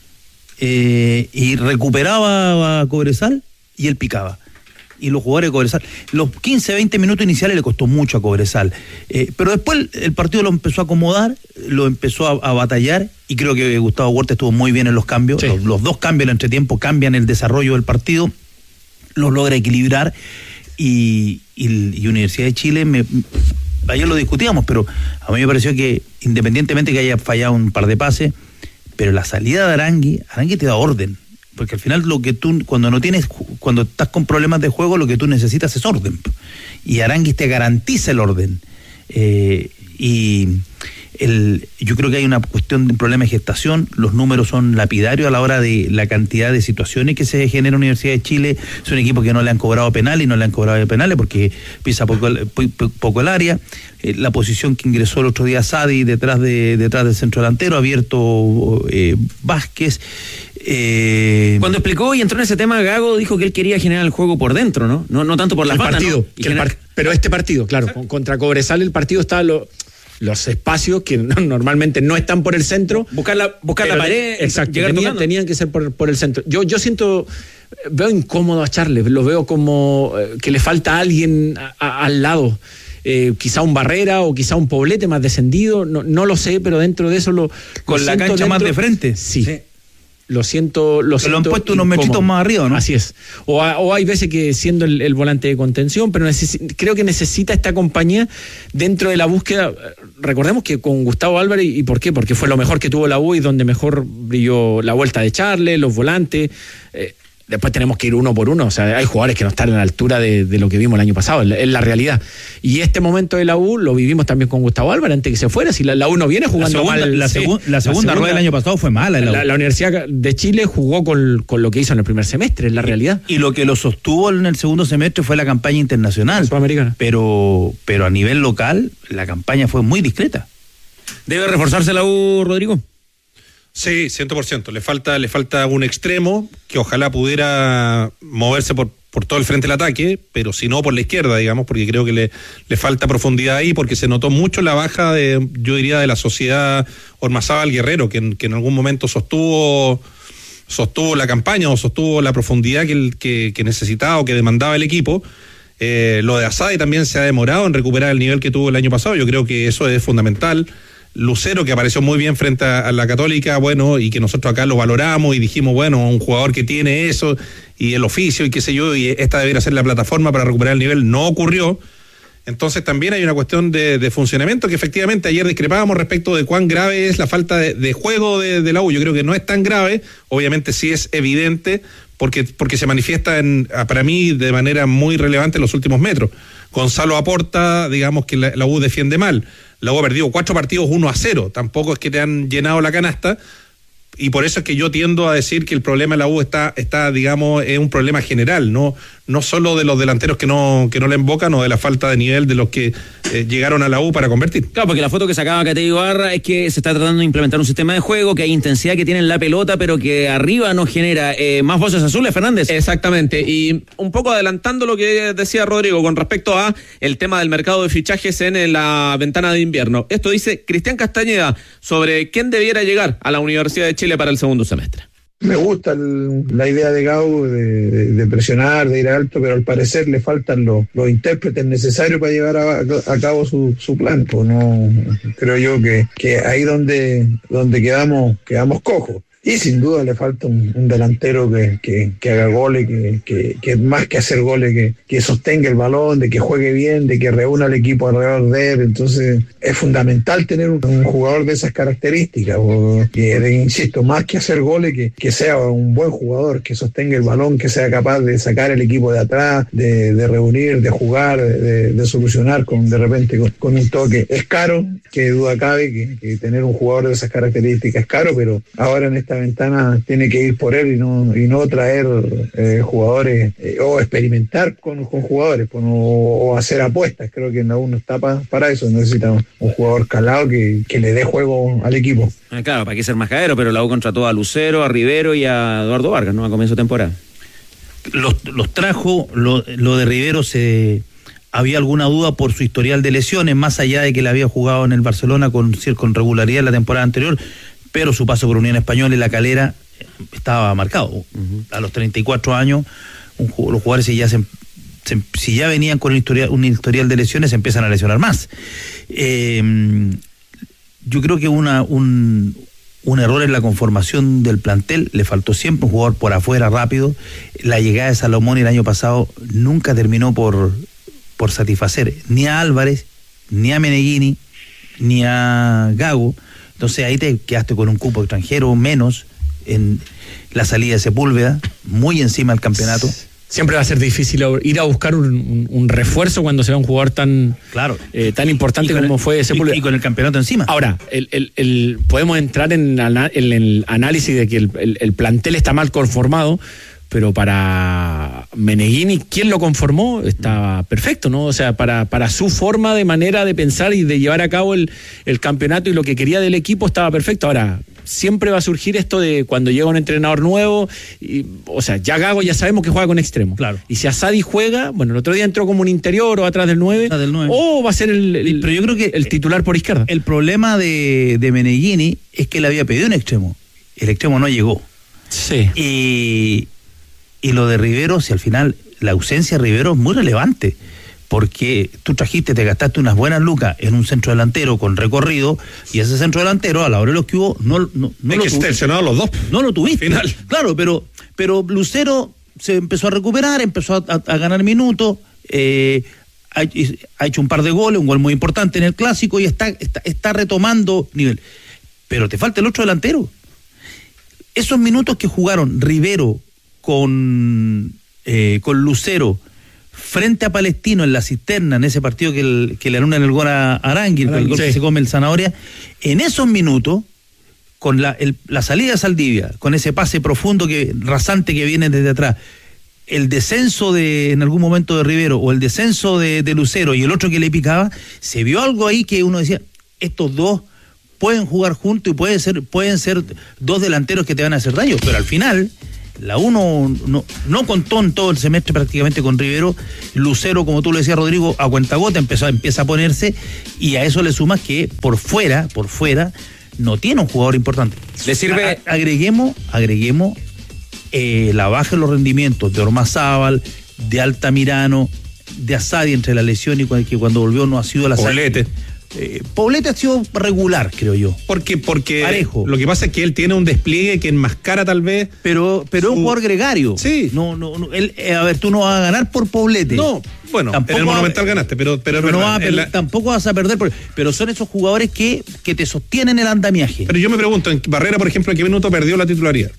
eh, y recuperaba a Cobresal y él picaba. Y los jugadores de Cobresal, los quince, veinte minutos iniciales le costó mucho a Cobresal, eh, pero después el, el partido lo empezó a acomodar, lo empezó a, a batallar, y creo que Gustavo Huerta estuvo muy bien en los cambios. Sí. los, los dos cambios en el entretiempo cambian el desarrollo del partido, los logra equilibrar, y, y, y Universidad de Chile, me, ayer lo discutíamos, pero a mí me pareció que independientemente que haya fallado un par de pases, pero la salida de Arangui, Arangui te da orden, porque al final lo que tú, cuando no tienes, cuando estás con problemas de juego, lo que tú necesitas es orden, y Arangui te garantiza el orden, eh, y el, yo creo que hay una cuestión de un problema de gestación. Los números son lapidarios a la hora de la cantidad de situaciones que se genera en la Universidad de Chile. Es un equipo que no le han cobrado penales y no le han cobrado penales porque pisa poco, poco el área. Eh, la posición que ingresó el otro día Sadi detrás de detrás del centro delantero, abierto eh, Vázquez. Eh... Cuando explicó y entró en ese tema, Gago dijo que él quería generar el juego por dentro, ¿no? No, no tanto por las bandas, partido, ¿no? que generar... el par... Pero este partido, claro, ¿sí? Contra Cobresal el partido está lo... los espacios que no, normalmente no están por el centro. Buscar la, buscar la pared, exacto, llegar tenían, tenían que ser por, por el centro. Yo, yo siento, veo incómodo a Charles, lo veo como eh, que le falta alguien a, a, al lado. Eh, quizá un Barrera o quizá un Poblete más descendido, no, no lo sé, pero dentro de eso lo... Con lo la cancha dentro, más de frente. Sí. sí. Lo siento, lo siento. Lo han puesto unos metritos más arriba, ¿no? Así es. O, a, o hay veces que siendo el, el volante de contención, pero necesi- creo que necesita esta compañía dentro de la búsqueda. Recordemos que con Gustavo Álvarez, ¿y por qué? Porque fue lo mejor que tuvo la U y donde mejor brilló la vuelta de Charles, los volantes. Eh, después tenemos que ir uno por uno. O sea, hay jugadores que no están a la altura de, de lo que vimos el año pasado, es la, es la realidad. Y este momento de la U lo vivimos también con Gustavo Álvarez antes que se fuera. Si la, la U no viene jugando la segunda, mal. La, sí, segu- la, segunda la segunda rueda del año pasado fue mala. En la, la, la Universidad de Chile jugó con, con lo que hizo en el primer semestre, es la realidad. Y, y lo que lo sostuvo en el segundo semestre fue la campaña internacional. Sudamericana. Pero, pero a nivel local, la campaña fue muy discreta. ¿Debe reforzarse la U, Rodrigo? Sí, cien por ciento. Le falta, le falta un extremo que ojalá pudiera moverse por, por todo el frente del ataque, pero si no por la izquierda, digamos, porque creo que le, le falta profundidad ahí, porque se notó mucho la baja de, yo diría, de la sociedad Ormazábal Guerrero, que, que en algún momento sostuvo sostuvo la campaña o sostuvo la profundidad que, que, que necesitaba o que demandaba el equipo. Eh, lo de Asadi también se ha demorado en recuperar el nivel que tuvo el año pasado. Yo creo que eso es fundamental. Lucero, que apareció muy bien frente a, a la Católica, bueno, y que nosotros acá lo valoramos y dijimos, bueno, un jugador que tiene eso y el oficio y qué sé yo, y esta debería ser la plataforma para recuperar el nivel, no ocurrió. Entonces también hay una cuestión de, de funcionamiento que efectivamente ayer discrepábamos respecto de cuán grave es la falta de, de juego de, de la U. Yo creo que no es tan grave, obviamente sí es evidente, porque, porque se manifiesta en, para mí de manera muy relevante en los últimos metros. Gonzalo aporta, digamos que la, la U defiende mal. La U ha perdido cuatro partidos uno a cero. Tampoco es que te han llenado la canasta. Y por eso es que yo tiendo a decir que el problema de la U está, está digamos, es un problema general, no, no solo de los delanteros que no, que no le embocan o de la falta de nivel de los que eh, llegaron a la U para convertir. Claro, porque la foto que sacaba Cate Ibarra es que se está tratando de implementar un sistema de juego, que hay intensidad que tiene en la pelota, pero que arriba no genera eh, más voces azules, Fernández. Exactamente, y un poco adelantando lo que decía Rodrigo con respecto a el tema del mercado de fichajes en la ventana de invierno. Esto dice Cristian Castañeda sobre quién debiera llegar a la Universidad de Chile para el segundo semestre. Me gusta el, la idea de Gau de, de, de presionar, de ir alto, pero al parecer le faltan los, los intérpretes necesarios para llevar a, a cabo su, su plan. Pues no, creo yo que, que ahí donde, donde quedamos, quedamos cojos. Y sin duda le falta un, un delantero que, que, que haga goles, que, que, que más que hacer goles, que, que sostenga el balón, de que juegue bien, de que reúna al equipo alrededor de él. Entonces es fundamental tener un, un jugador de esas características, o que, de, insisto, más que hacer goles, que, que sea un buen jugador, que sostenga el balón, que sea capaz de sacar el equipo de atrás, de, de reunir, de jugar, de, de solucionar con de repente con, con un toque. Es caro, que duda cabe, que, que tener un jugador de esas características es caro, pero ahora en este esta ventana tiene que ir por él y no y no traer eh, jugadores eh, o experimentar con, con jugadores pues, no, o hacer apuestas. Creo que aún no está pa, para eso. Necesita un, un jugador calado que, que le dé juego al equipo. Ah, claro, para qué ser majadero, pero la U contrató a Lucero, a Rivero y a Eduardo Vargas, ¿no? A comienzo de temporada. Los, los trajo, lo, lo de Rivero se... Había alguna duda por su historial de lesiones, más allá de que le había jugado en el Barcelona con, con regularidad en la temporada anterior, pero su paso por Unión Española y La Calera estaba marcado. Uh-huh. A los treinta y cuatro años, un, los jugadores si ya, se, se, si ya venían con un historial, un historial de lesiones, se empiezan a lesionar más. Eh, yo creo que una, un, un error en la conformación del plantel, le faltó siempre un jugador por afuera rápido. La llegada de Salomón el año pasado nunca terminó por, por satisfacer ni a Álvarez, ni a Meneghini, ni a Gago. Entonces ahí te quedaste con un cupo extranjero menos en la salida de Sepúlveda, muy encima del campeonato. Siempre va a ser difícil ir a buscar un, un, un refuerzo cuando sea un jugador tan, claro. eh, tan importante como el, fue Sepúlveda. Y, y con el campeonato encima. Ahora, el, el, el, podemos entrar en, en el análisis de que el, el, el plantel está mal conformado, pero para Meneghini, ¿quién lo conformó? Estaba perfecto, ¿no? O sea, para, para su forma de manera de pensar y de llevar a cabo el, el campeonato y lo que quería del equipo estaba perfecto. Ahora, siempre va a surgir esto de cuando llega un entrenador nuevo, y, o sea, ya Gago ya sabemos que juega con extremo. Claro. Y si Asadi juega, bueno, el otro día entró como un interior o atrás del nueve, ah, del nueve. O va a ser el, el, pero yo creo que el titular por izquierda. El problema de, de Meneghini es que le había pedido un extremo. El extremo no llegó. Sí. Y... Y lo de Rivero, si al final la ausencia de Rivero es muy relevante, porque tú trajiste, te gastaste unas buenas lucas en un centro delantero con recorrido, y ese centro delantero, a la hora de los que hubo, no, no, no lo tuviste. los dos. No lo tuviste. Final. Claro, pero, pero Lucero se empezó a recuperar, empezó a, a, a ganar minutos, eh, ha, ha hecho un par de goles, un gol muy importante en el Clásico, y está, está, está retomando nivel. Pero te falta el otro delantero. Esos minutos que jugaron Rivero con, eh, con Lucero frente a Palestino en la cisterna, en ese partido que, el, que le anulan el gol a Arangui, el gol sí. que se come el Zanahoria, en esos minutos, con la, el, la salida de Saldivia, con ese pase profundo que rasante que viene desde atrás, el descenso de en algún momento de Rivero o el descenso de, de Lucero y el otro que le picaba, se vio algo ahí que uno decía, estos dos pueden jugar juntos y puede ser, pueden ser dos delanteros que te van a hacer daño, pero al final la uno no, no contó en todo el semestre prácticamente con Rivero. Lucero, como tú lo decías, Rodrigo, a cuentagota empezó, empieza a ponerse, y a eso le sumas que por fuera, por fuera, no tiene un jugador importante. Le sirve. A, agreguemos, agreguemos eh, la baja en los rendimientos de Ormazábal, de Altamirano, de Asadi entre la lesión y que cuando volvió no ha sido la Poblete. Eh, Poblete ha sido regular, creo yo. Porque, porque Parejo. Lo que pasa es que él tiene un despliegue que enmascara tal vez. Pero, pero su... es un jugador gregario. Sí. No, no, no él, eh, a ver, tú no vas a ganar por Poblete. No, bueno, tampoco en el Monumental ganaste, pero, pero, pero no vas a per- la... tampoco vas a perder. Por, pero son esos jugadores que, que te sostienen el andamiaje. Pero yo me pregunto, en Barrera, por ejemplo, ¿en qué minuto perdió la titularidad?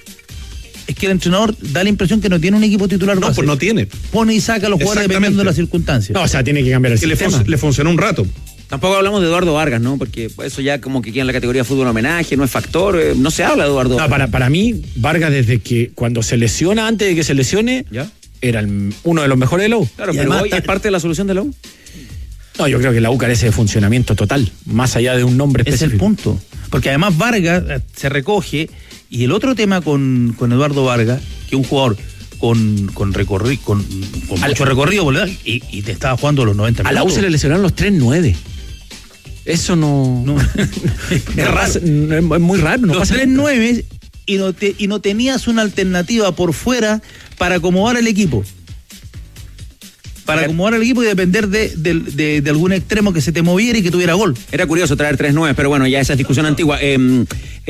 Es que el entrenador da la impresión que no tiene un equipo titular No, base. pues no tiene. Pone y saca a los jugadores dependiendo de las circunstancias. No, o sea, tiene que cambiar el que sistema. Le, fun- le funcionó un rato. Tampoco hablamos de Eduardo Vargas, ¿no? Porque eso ya como que queda en la categoría fútbol homenaje, no es factor, eh, no se habla de Eduardo Vargas. No, para, para mí, Vargas desde que cuando se lesiona, antes de que se lesione, ¿Ya? era el, uno de los mejores de la U. Claro, Y pero además, hoy es parte de la solución de la U. No, yo creo que la U carece de funcionamiento total, más allá de un nombre específico. Es el punto. Porque además Vargas eh, se recoge, y el otro tema con, con Eduardo Vargas, que un jugador con, con, recorri- con, con mucho recorrido, ¿verdad? Y, y te estaba jugando los noventa minutos. A la U se le lesionaron los tres nueve. Eso no... no. es, raro, es muy raro. No los tres nueve y no, te, y no tenías una alternativa por fuera para acomodar el equipo. Para acomodar el equipo y depender de, de, de, de algún extremo que se te moviera y que tuviera gol. Era curioso traer tres nueve, pero bueno, ya esa es discusión antigua. Eh,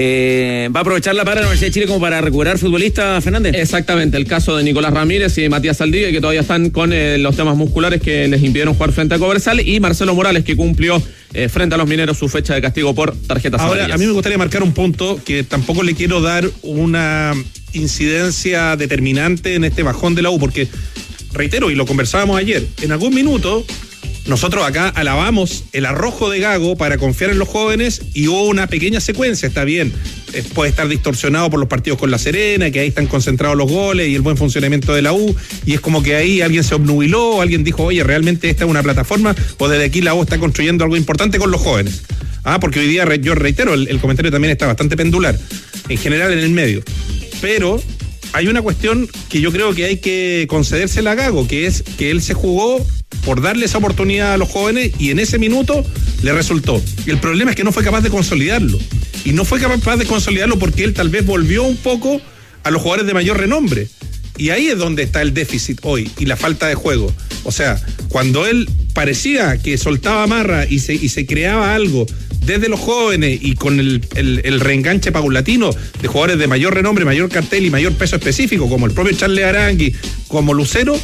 eh, ¿Va a aprovecharla para la Universidad de Chile como para recuperar futbolistas, Fernández? Exactamente, el caso de Nicolás Ramírez y Matías Saldivia, que todavía están con eh, los temas musculares que les impidieron jugar frente a Cobresal, y Marcelo Morales, que cumplió eh, frente a los mineros su fecha de castigo por tarjetas Ahora, amarillas. a mí me gustaría marcar un punto que tampoco le quiero dar una incidencia determinante en este bajón de la U, porque reitero, y lo conversábamos ayer, en algún minuto nosotros acá alabamos el arrojo de Gago para confiar en los jóvenes, y hubo una pequeña secuencia, está bien, eh, puede estar distorsionado por los partidos con La Serena, que ahí están concentrados los goles y el buen funcionamiento de la U, y es como que ahí alguien se obnubiló, alguien dijo, oye, realmente esta es una plataforma, o desde aquí la U está construyendo algo importante con los jóvenes. Ah, porque hoy día, yo reitero, el, el comentario también está bastante pendular, en general en el medio, pero hay una cuestión que yo creo que hay que concedérsela a Gago, que es que él se jugó por darle esa oportunidad a los jóvenes, y en ese minuto le resultó. El problema es que no fue capaz de consolidarlo, y no fue capaz de consolidarlo porque él tal vez volvió un poco a los jugadores de mayor renombre, y ahí es donde está el déficit hoy y la falta de juego. O sea, cuando él parecía que soltaba amarra y se, y se creaba algo desde los jóvenes y con el, el, el reenganche paulatino de jugadores de mayor renombre, mayor cartel y mayor peso específico, como el propio Charles Arangui, como Lucero,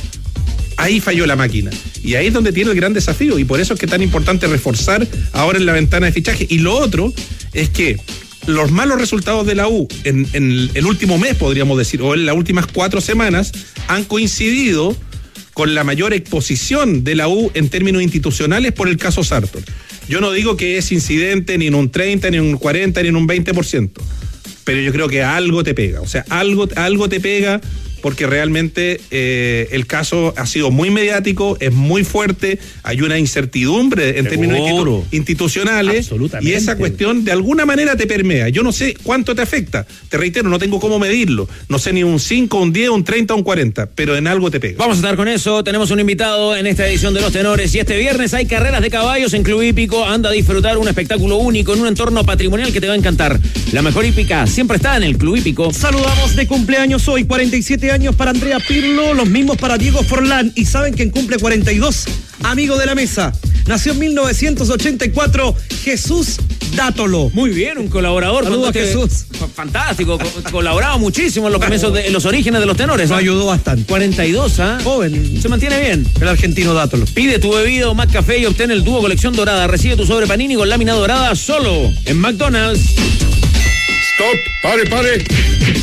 ahí falló la máquina. Y ahí es donde tiene el gran desafío, y por eso es que es tan importante reforzar ahora en la ventana de fichaje. Y lo otro es que los malos resultados de la U en, en el último mes, podríamos decir, o en las últimas cuatro semanas, han coincidido con la mayor exposición de la U en términos institucionales por el caso Sartor. Yo no digo que es incidente ni en un treinta, ni en un cuarenta, ni en un veinte por ciento, pero yo creo que algo te pega, o sea, algo, algo te pega, porque realmente eh, el caso ha sido muy mediático, es muy fuerte, hay una incertidumbre en Seguro. términos institu- institucionales, Absolutamente. y esa cuestión de alguna manera te permea. Yo no sé cuánto te afecta, te reitero, no tengo cómo medirlo, no sé ni un cinco, un diez, un treinta, un cuarenta, pero en algo te pega. Vamos a estar con eso, tenemos un invitado en esta edición de Los Tenores, y este viernes hay carreras de caballos en Club Hípico. Anda a disfrutar un espectáculo único en un entorno patrimonial que te va a encantar. La mejor hípica siempre está en el Club Hípico. Saludamos de cumpleaños hoy, cuarenta y siete años para Andrea Pirlo, los mismos para Diego Forlán, y ¿saben quién cumple cuarenta y dos? Amigo de la mesa. Nació en mil novecientos ochenta y cuatro, Jesús Dátolo. Muy bien, un colaborador. Saludos a Este- Jesús. Fantástico, co- colaboraba muchísimo en los comienzos de en los orígenes de los tenores. Nos ¿ah? ayudó bastante. cuarenta y dos, ¿ah? Joven. Se mantiene bien. El argentino Dátolo. Pide tu bebida o Mac Café y obtén el dúo colección dorada. Recibe tu sobre panini con lámina dorada solo en McDonald's. Stop, pare, pare.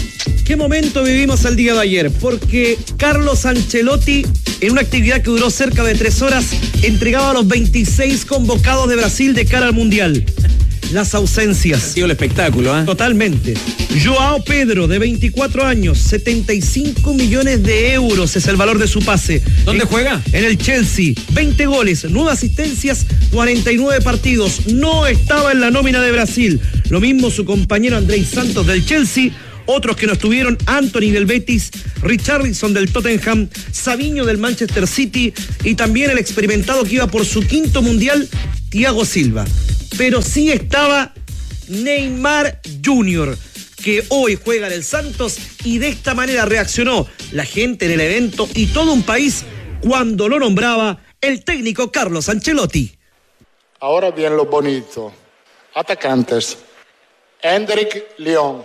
¿Qué momento vivimos el día de ayer? Porque Carlos Ancelotti, en una actividad que duró cerca de tres horas, entregaba a los veintiséis convocados de Brasil de cara al Mundial. Las ausencias. Ha sido el espectáculo, ¿eh? Totalmente. Joao Pedro, de veinticuatro años, setenta y cinco millones de euros es el valor de su pase. ¿Dónde en, juega? En el Chelsea. veinte goles, nueve asistencias, cuarenta y nueve partidos. No estaba en la nómina de Brasil. Lo mismo su compañero Andrés Santos del Chelsea. Otros que no estuvieron, Anthony del Betis, Richarlison del Tottenham, Savinho del Manchester City y también el experimentado que iba por su quinto mundial, Thiago Silva. Pero sí estaba Neymar junior, que hoy juega en el Santos y de esta manera reaccionó la gente en el evento y todo un país cuando lo nombraba el técnico Carlos Ancelotti. Ahora bien lo bonito. Atacantes. Hendrik León.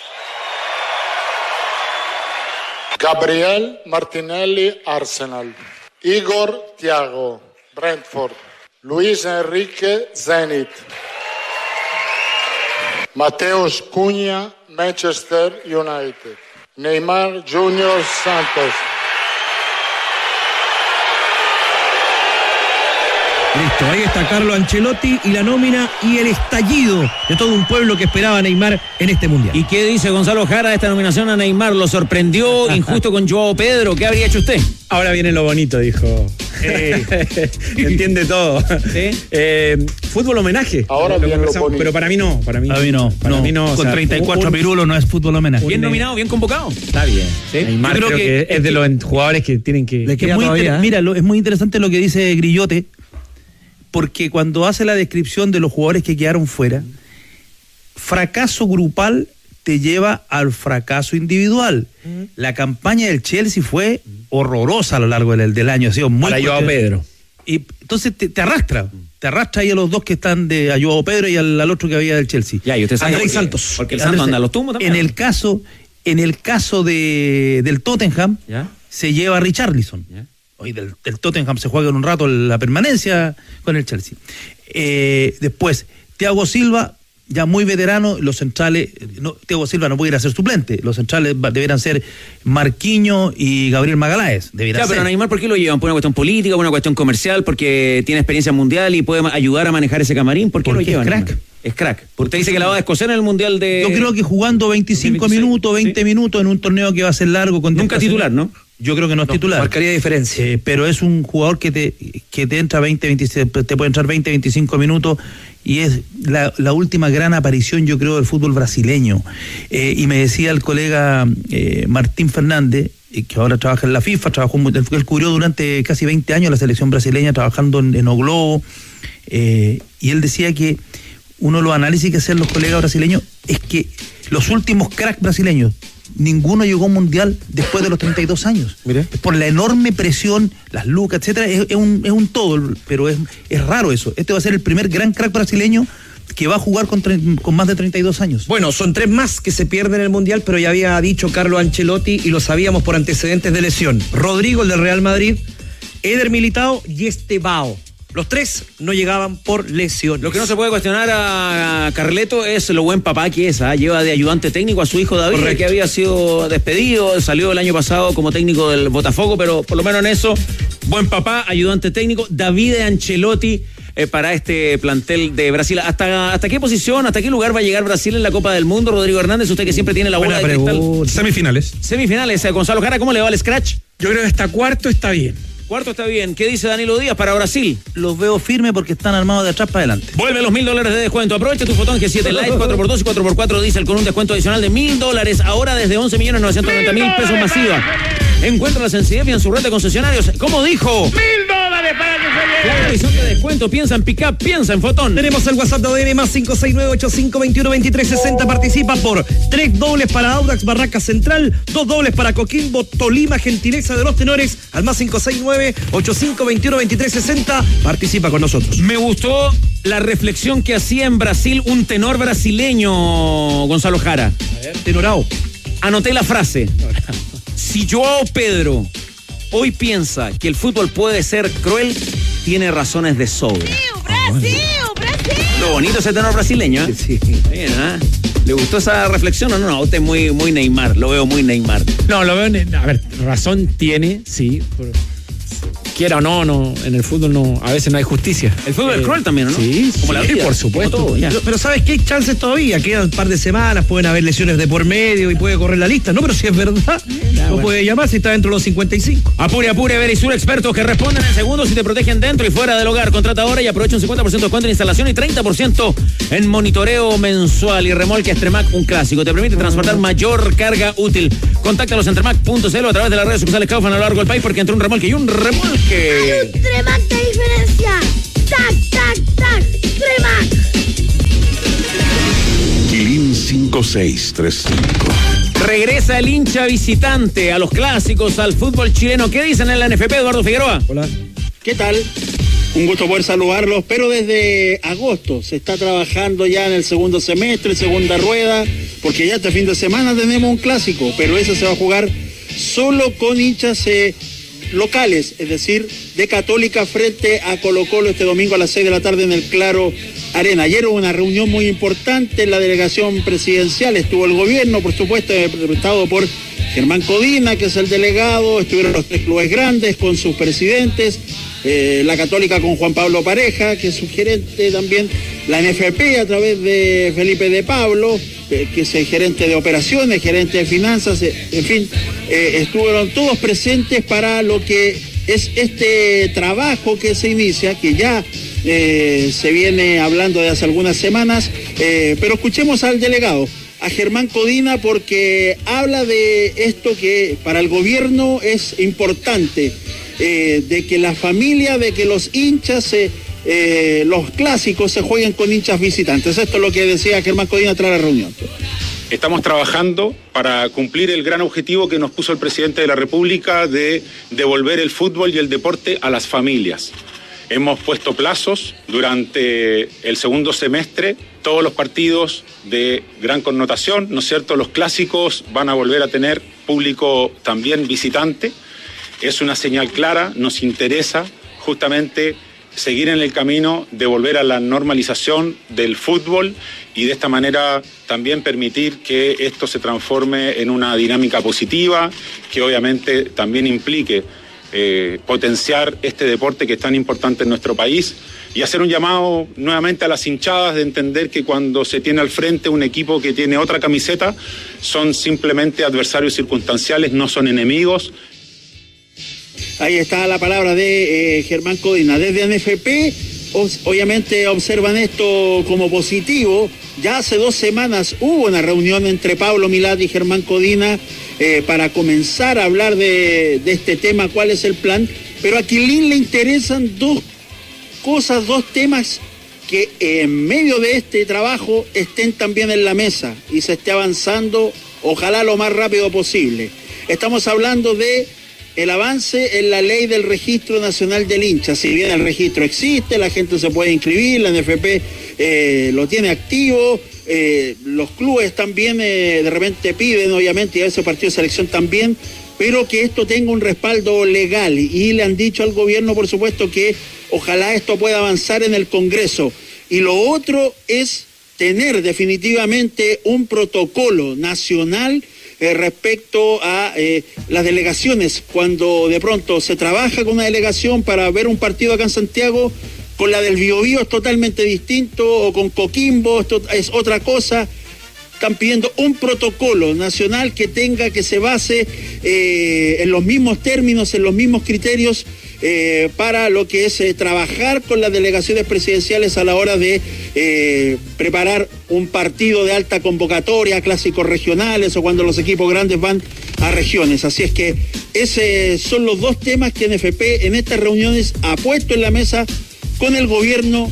Gabriel Martinelli, Arsenal. Igor Thiago, Brentford. Luis Enrique, Zenit. Mateus Cunha, Manchester United. Neymar junior, Santos. Listo, ahí está Carlo Ancelotti y la nómina y el estallido de todo un pueblo que esperaba a Neymar en este Mundial. ¿Y qué dice Gonzalo Jara de esta nominación a Neymar? ¿Lo sorprendió injusto con Joao Pedro? ¿Qué habría hecho usted? Ahora viene lo bonito, dijo. Eh, entiende todo. ¿Sí? Eh, fútbol homenaje. Ahora viene lo bonito. Pero para mí no. Para mí, para mí no. Para no. mí no. Con o sea, treinta y cuatro pirulos no es fútbol homenaje. Bien nominado, bien convocado. Está bien. ¿Sí? Neymar creo, creo que, que es de los jugadores que tienen que. Le queda todavía, ¿eh? Mira, lo, es muy interesante lo que dice Grillote, porque cuando hace la descripción de los jugadores que quedaron fuera, fracaso grupal te lleva al fracaso individual. Mm. La campaña del Chelsea fue horrorosa a lo largo del, del año. Ha sido muy para Joao Pedro. Y entonces te, te arrastra, te arrastra ahí a los dos que están de a Joao Pedro y al, al otro que había del Chelsea. Ya, y usted sabe Andrés Santos. Porque el Santos anda a los tumbos también. En el caso, en el caso de, del Tottenham, ¿ya? Se lleva a Richarlison. ¿Ya? Hoy del, del Tottenham se juega en un rato la permanencia con el Chelsea. Eh, después, Thiago Silva, ya muy veterano, los centrales, no, Thiago Silva no puede ir a ser suplente, los centrales deberán ser Marquinhos y Gabriel Magaláes. Ya, ser. Pero Neymar, ¿por qué lo llevan? ¿Por una cuestión política, por una cuestión comercial? ¿Porque tiene experiencia mundial y puede ayudar a manejar ese camarín? ¿Por qué Porque lo llevan? Es crack. Neymar? Es crack. Usted dice que la va a descoser en el Mundial de... Yo creo que jugando veinticinco minutos, veinte ¿sí? minutos en un torneo que va a ser largo. Con Nunca titular, ¿no? Yo creo que no es no, titular. Marcaría diferencia. Eh, pero es un jugador que te, que te entra veinte, veintiséis, te puede entrar veinte, veinticinco minutos y es la, la última gran aparición, yo creo, del fútbol brasileño. Eh, y me decía el colega eh, Martín Fernández, eh, que ahora trabaja en la FIFA, trabajó, él cubrió durante casi veinte años la selección brasileña trabajando en, en O Globo, eh, y él decía que uno de los análisis que hacen los colegas brasileños es que los últimos cracks brasileños, ninguno llegó a un mundial después de los treinta y dos años. Mire. Por la enorme presión, las lucas, etcétera, es, es, un, es un todo, pero es, es raro eso. Este va a ser el primer gran crack brasileño que va a jugar con, con más de treinta y dos años. Bueno, son tres más que se pierden en el mundial, pero ya había dicho Carlo Ancelotti y lo sabíamos por antecedentes de lesión. Rodrigo, el del Real Madrid, Eder Militao y Estevao. Los tres no llegaban por lesión. Lo que no se puede cuestionar a Carleto es lo buen papá que es. ¿eh? Lleva de ayudante técnico a su hijo David, Correcto. Que había sido despedido, salió el año pasado como técnico del Botafogo, pero por lo menos en eso, buen papá, ayudante técnico, David Ancelotti eh, para este plantel de Brasil. ¿Hasta, ¿Hasta qué posición, hasta qué lugar va a llegar Brasil en la Copa del Mundo, Rodrigo Hernández? Usted que siempre tiene la bola de cristal. Semifinales. Semifinales. Gonzalo Jara, ¿cómo le va el scratch? Yo creo que hasta cuarto está bien. Cuarto está bien. ¿Qué dice Danilo Díaz para Brasil? Los veo firmes porque están armados de atrás para adelante. Vuelve los mil dólares de descuento. Aprovecha tu fotón G siete Lite cuatro por dos y cuatro por cuatro diésel con un descuento adicional de mil dólares. Ahora desde once millones novecientos noventa mil pesos masiva. Encuentra la sencillez en su red de concesionarios. ¿Cómo dijo? ¡Mil dólares para que se lleve! La edición de descuento. Piensa en pick-up, piensa en fotón. Tenemos el WhatsApp de A D N más cinco seis nueve ocho cinco dos uno dos tres seis cero. Participa por tres dobles para Audax Barraca Central, dos dobles para Coquimbo Tolima, gentileza de los tenores, al más cinco seis nueve ocho cinco dos uno dos tres seis cero. Participa con nosotros. Me gustó la reflexión que hacía en Brasil un tenor brasileño, Gonzalo Jara. A ver, tenorao. Anoté la frase. Si Joao Pedro hoy piensa que el fútbol puede ser cruel, tiene razones de sobra. ¡Brasil, Brasil! Lo bonito ese tenor brasileño, ¿eh? Sí. Bien, ¿eh? ¿Le gustó esa reflexión o no? No, usted es muy, muy Neymar, lo veo muy Neymar. No, lo veo, a ver, razón tiene, sí. Quiera o no, no, en el fútbol no, a veces no hay justicia. El fútbol eh, es cruel también, ¿no? Sí, como sí, la vida, por supuesto. todo, pero, pero ¿sabes qué? Hay chances todavía, quedan un par de semanas, pueden haber lesiones de por medio y puede correr la lista. No, pero si es verdad, ya, no bueno. puede llamar si está dentro de los cincuenta y cinco. Apure, apure, Verisur, expertos que responden en segundos y te protegen dentro y fuera del hogar. Contrata ahora y aprovecha un cincuenta por ciento de descuento en instalación y treinta por ciento en monitoreo mensual. Y remolque Extremac, un clásico. Te permite transportar mayor carga útil. Contáctalos en tremac punto c l o a través de las redes sociales Kaufman a lo largo del país, porque entre un remolque y un remolque. Tremac de diferencia. Tac, tac, tac. Tremac. Quilín cinco seis tres cinco. Regresa el hincha visitante a los clásicos, al fútbol chileno. ¿Qué dicen en la N F P, Eduardo Figueroa? Hola. ¿Qué tal? Un gusto poder saludarlos, pero desde agosto se está trabajando ya en el segundo semestre, segunda rueda, porque ya este fin de semana tenemos un clásico, pero ese se va a jugar solo con hinchas eh, locales, es decir, de Católica frente a Colo-Colo este domingo a las seis de la tarde en el Claro Arena. Ayer hubo una reunión muy importante en la delegación presidencial, estuvo el gobierno, por supuesto, representado por Germán Codina, que es el delegado, estuvieron los tres clubes grandes con sus presidentes, eh, la Católica con Juan Pablo Pareja, que es su gerente también, la N F P a través de Felipe de Pablo, eh, que es el gerente de operaciones, gerente de finanzas, eh, en fin, eh, estuvieron todos presentes para lo que es este trabajo que se inicia, que ya eh, se viene hablando de hace algunas semanas, eh, pero escuchemos al delegado, a Germán Codina, porque habla de esto que para el gobierno es importante, eh, de que la familia, de que los hinchas, eh, eh, los clásicos se jueguen con hinchas visitantes. Esto es lo que decía Germán Codina tras la reunión. Estamos trabajando para cumplir el gran objetivo que nos puso el presidente de la República de devolver el fútbol y el deporte a las familias. Hemos puesto plazos durante el segundo semestre, todos los partidos de gran connotación, ¿no es cierto? Los clásicos van a volver a tener público también visitante. Es una señal clara, nos interesa justamente seguir en el camino de volver a la normalización del fútbol y de esta manera también permitir que esto se transforme en una dinámica positiva, que obviamente también implique Eh, potenciar este deporte que es tan importante en nuestro país y hacer un llamado nuevamente a las hinchadas de entender que cuando se tiene al frente un equipo que tiene otra camiseta son simplemente adversarios circunstanciales, no son enemigos. Ahí está la palabra de eh, Germán Codina. Desde N F P obviamente observan esto como positivo. Ya hace dos semanas hubo una reunión entre Pablo Milad y Germán Codina eh, para comenzar a hablar de, de este tema, cuál es el plan, pero a Quilín le interesan dos cosas, dos temas que en medio de este trabajo estén también en la mesa y se esté avanzando, ojalá lo más rápido posible. Estamos hablando de el avance en la ley del Registro Nacional del Hincha. Si bien el registro existe, la gente se puede inscribir, la N F P eh, lo tiene activo, eh, los clubes también eh, de repente piden, obviamente, y a ese partido de selección también, pero que esto tenga un respaldo legal. Y le han dicho al gobierno, por supuesto, que ojalá esto pueda avanzar en el Congreso. Y lo otro es tener definitivamente un protocolo nacional Eh, respecto a eh, las delegaciones, cuando de pronto se trabaja con una delegación para ver un partido acá en Santiago, con la del Biobío es totalmente distinto, o con Coquimbo esto es otra cosa. Están pidiendo un protocolo nacional que tenga, que se base eh, en los mismos términos, en los mismos criterios, eh, para lo que es eh, trabajar con las delegaciones presidenciales a la hora de eh, preparar un partido de alta convocatoria, clásicos regionales o cuando los equipos grandes van a regiones. Así es que esos son los dos temas que N F P en estas reuniones ha puesto en la mesa con el gobierno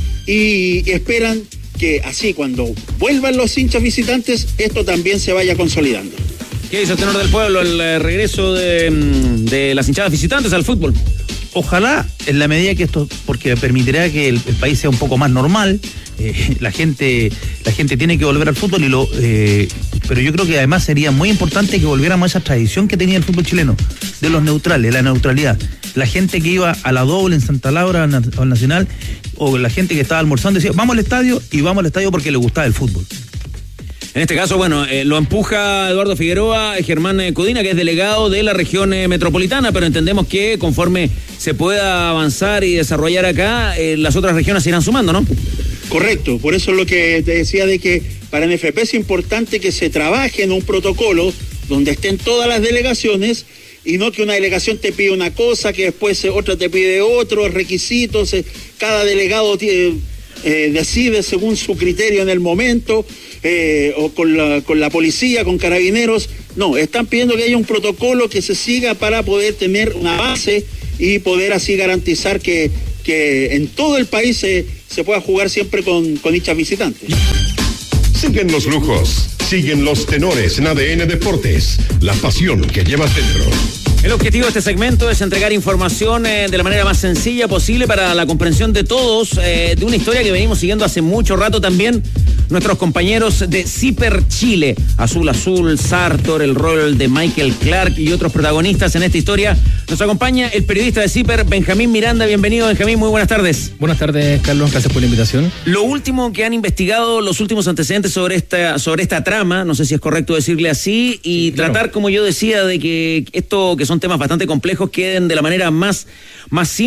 y esperan que así cuando vuelvan los hinchas visitantes esto también se vaya consolidando. ¿Qué dice el tenor del pueblo, el eh, regreso de, de las hinchadas visitantes al fútbol? Ojalá, en la medida que esto, porque permitirá que el, el país sea un poco más normal, eh, la gente la gente tiene que volver al fútbol, y lo eh, pero yo creo que además sería muy importante que volviéramos a esa tradición que tenía el fútbol chileno, de los neutrales, la neutralidad. La gente que iba a la doble en Santa Laura, al Nacional, o la gente que estaba almorzando decía, vamos al estadio, y vamos al estadio porque le gustaba el fútbol. En este caso, bueno, eh, lo empuja Eduardo Figueroa, Germán eh, Codina, que es delegado de la región eh, metropolitana, pero entendemos que conforme se pueda avanzar y desarrollar acá, eh, las otras regiones se irán sumando, ¿no? Correcto, por eso es lo que te decía de que para N F P es importante que se trabaje en un protocolo donde estén todas las delegaciones y no que una delegación te pide una cosa, que después otra te pide otro, requisitos, eh, cada delegado tiene, eh, decide según su criterio en el momento, eh, o con la, con la policía, con carabineros. No, están pidiendo que haya un protocolo que se siga para poder tener una base y poder así garantizar que, que en todo el país se, se pueda jugar siempre con, con hinchas visitantes. Siguen los lujos, siguen los tenores en A D N Deportes, la pasión que llevas dentro. El objetivo de este segmento es entregar información eh, de la manera más sencilla posible para la comprensión de todos, eh, de una historia que venimos siguiendo hace mucho rato también nuestros compañeros de Zipper Chile, Azul Azul, Sartor, el rol de Michael Clark y otros protagonistas en esta historia. Nos acompaña el periodista de Zipper, Benjamín Miranda. Bienvenido, Benjamín, muy buenas tardes. Buenas tardes, Carlos, gracias por la invitación. Lo último que han investigado, los últimos antecedentes sobre esta, sobre esta trama, no sé si es correcto decirle así, y sí, claro. Tratar, como yo decía, de que esto, que son temas bastante complejos, queden de la manera más, más simple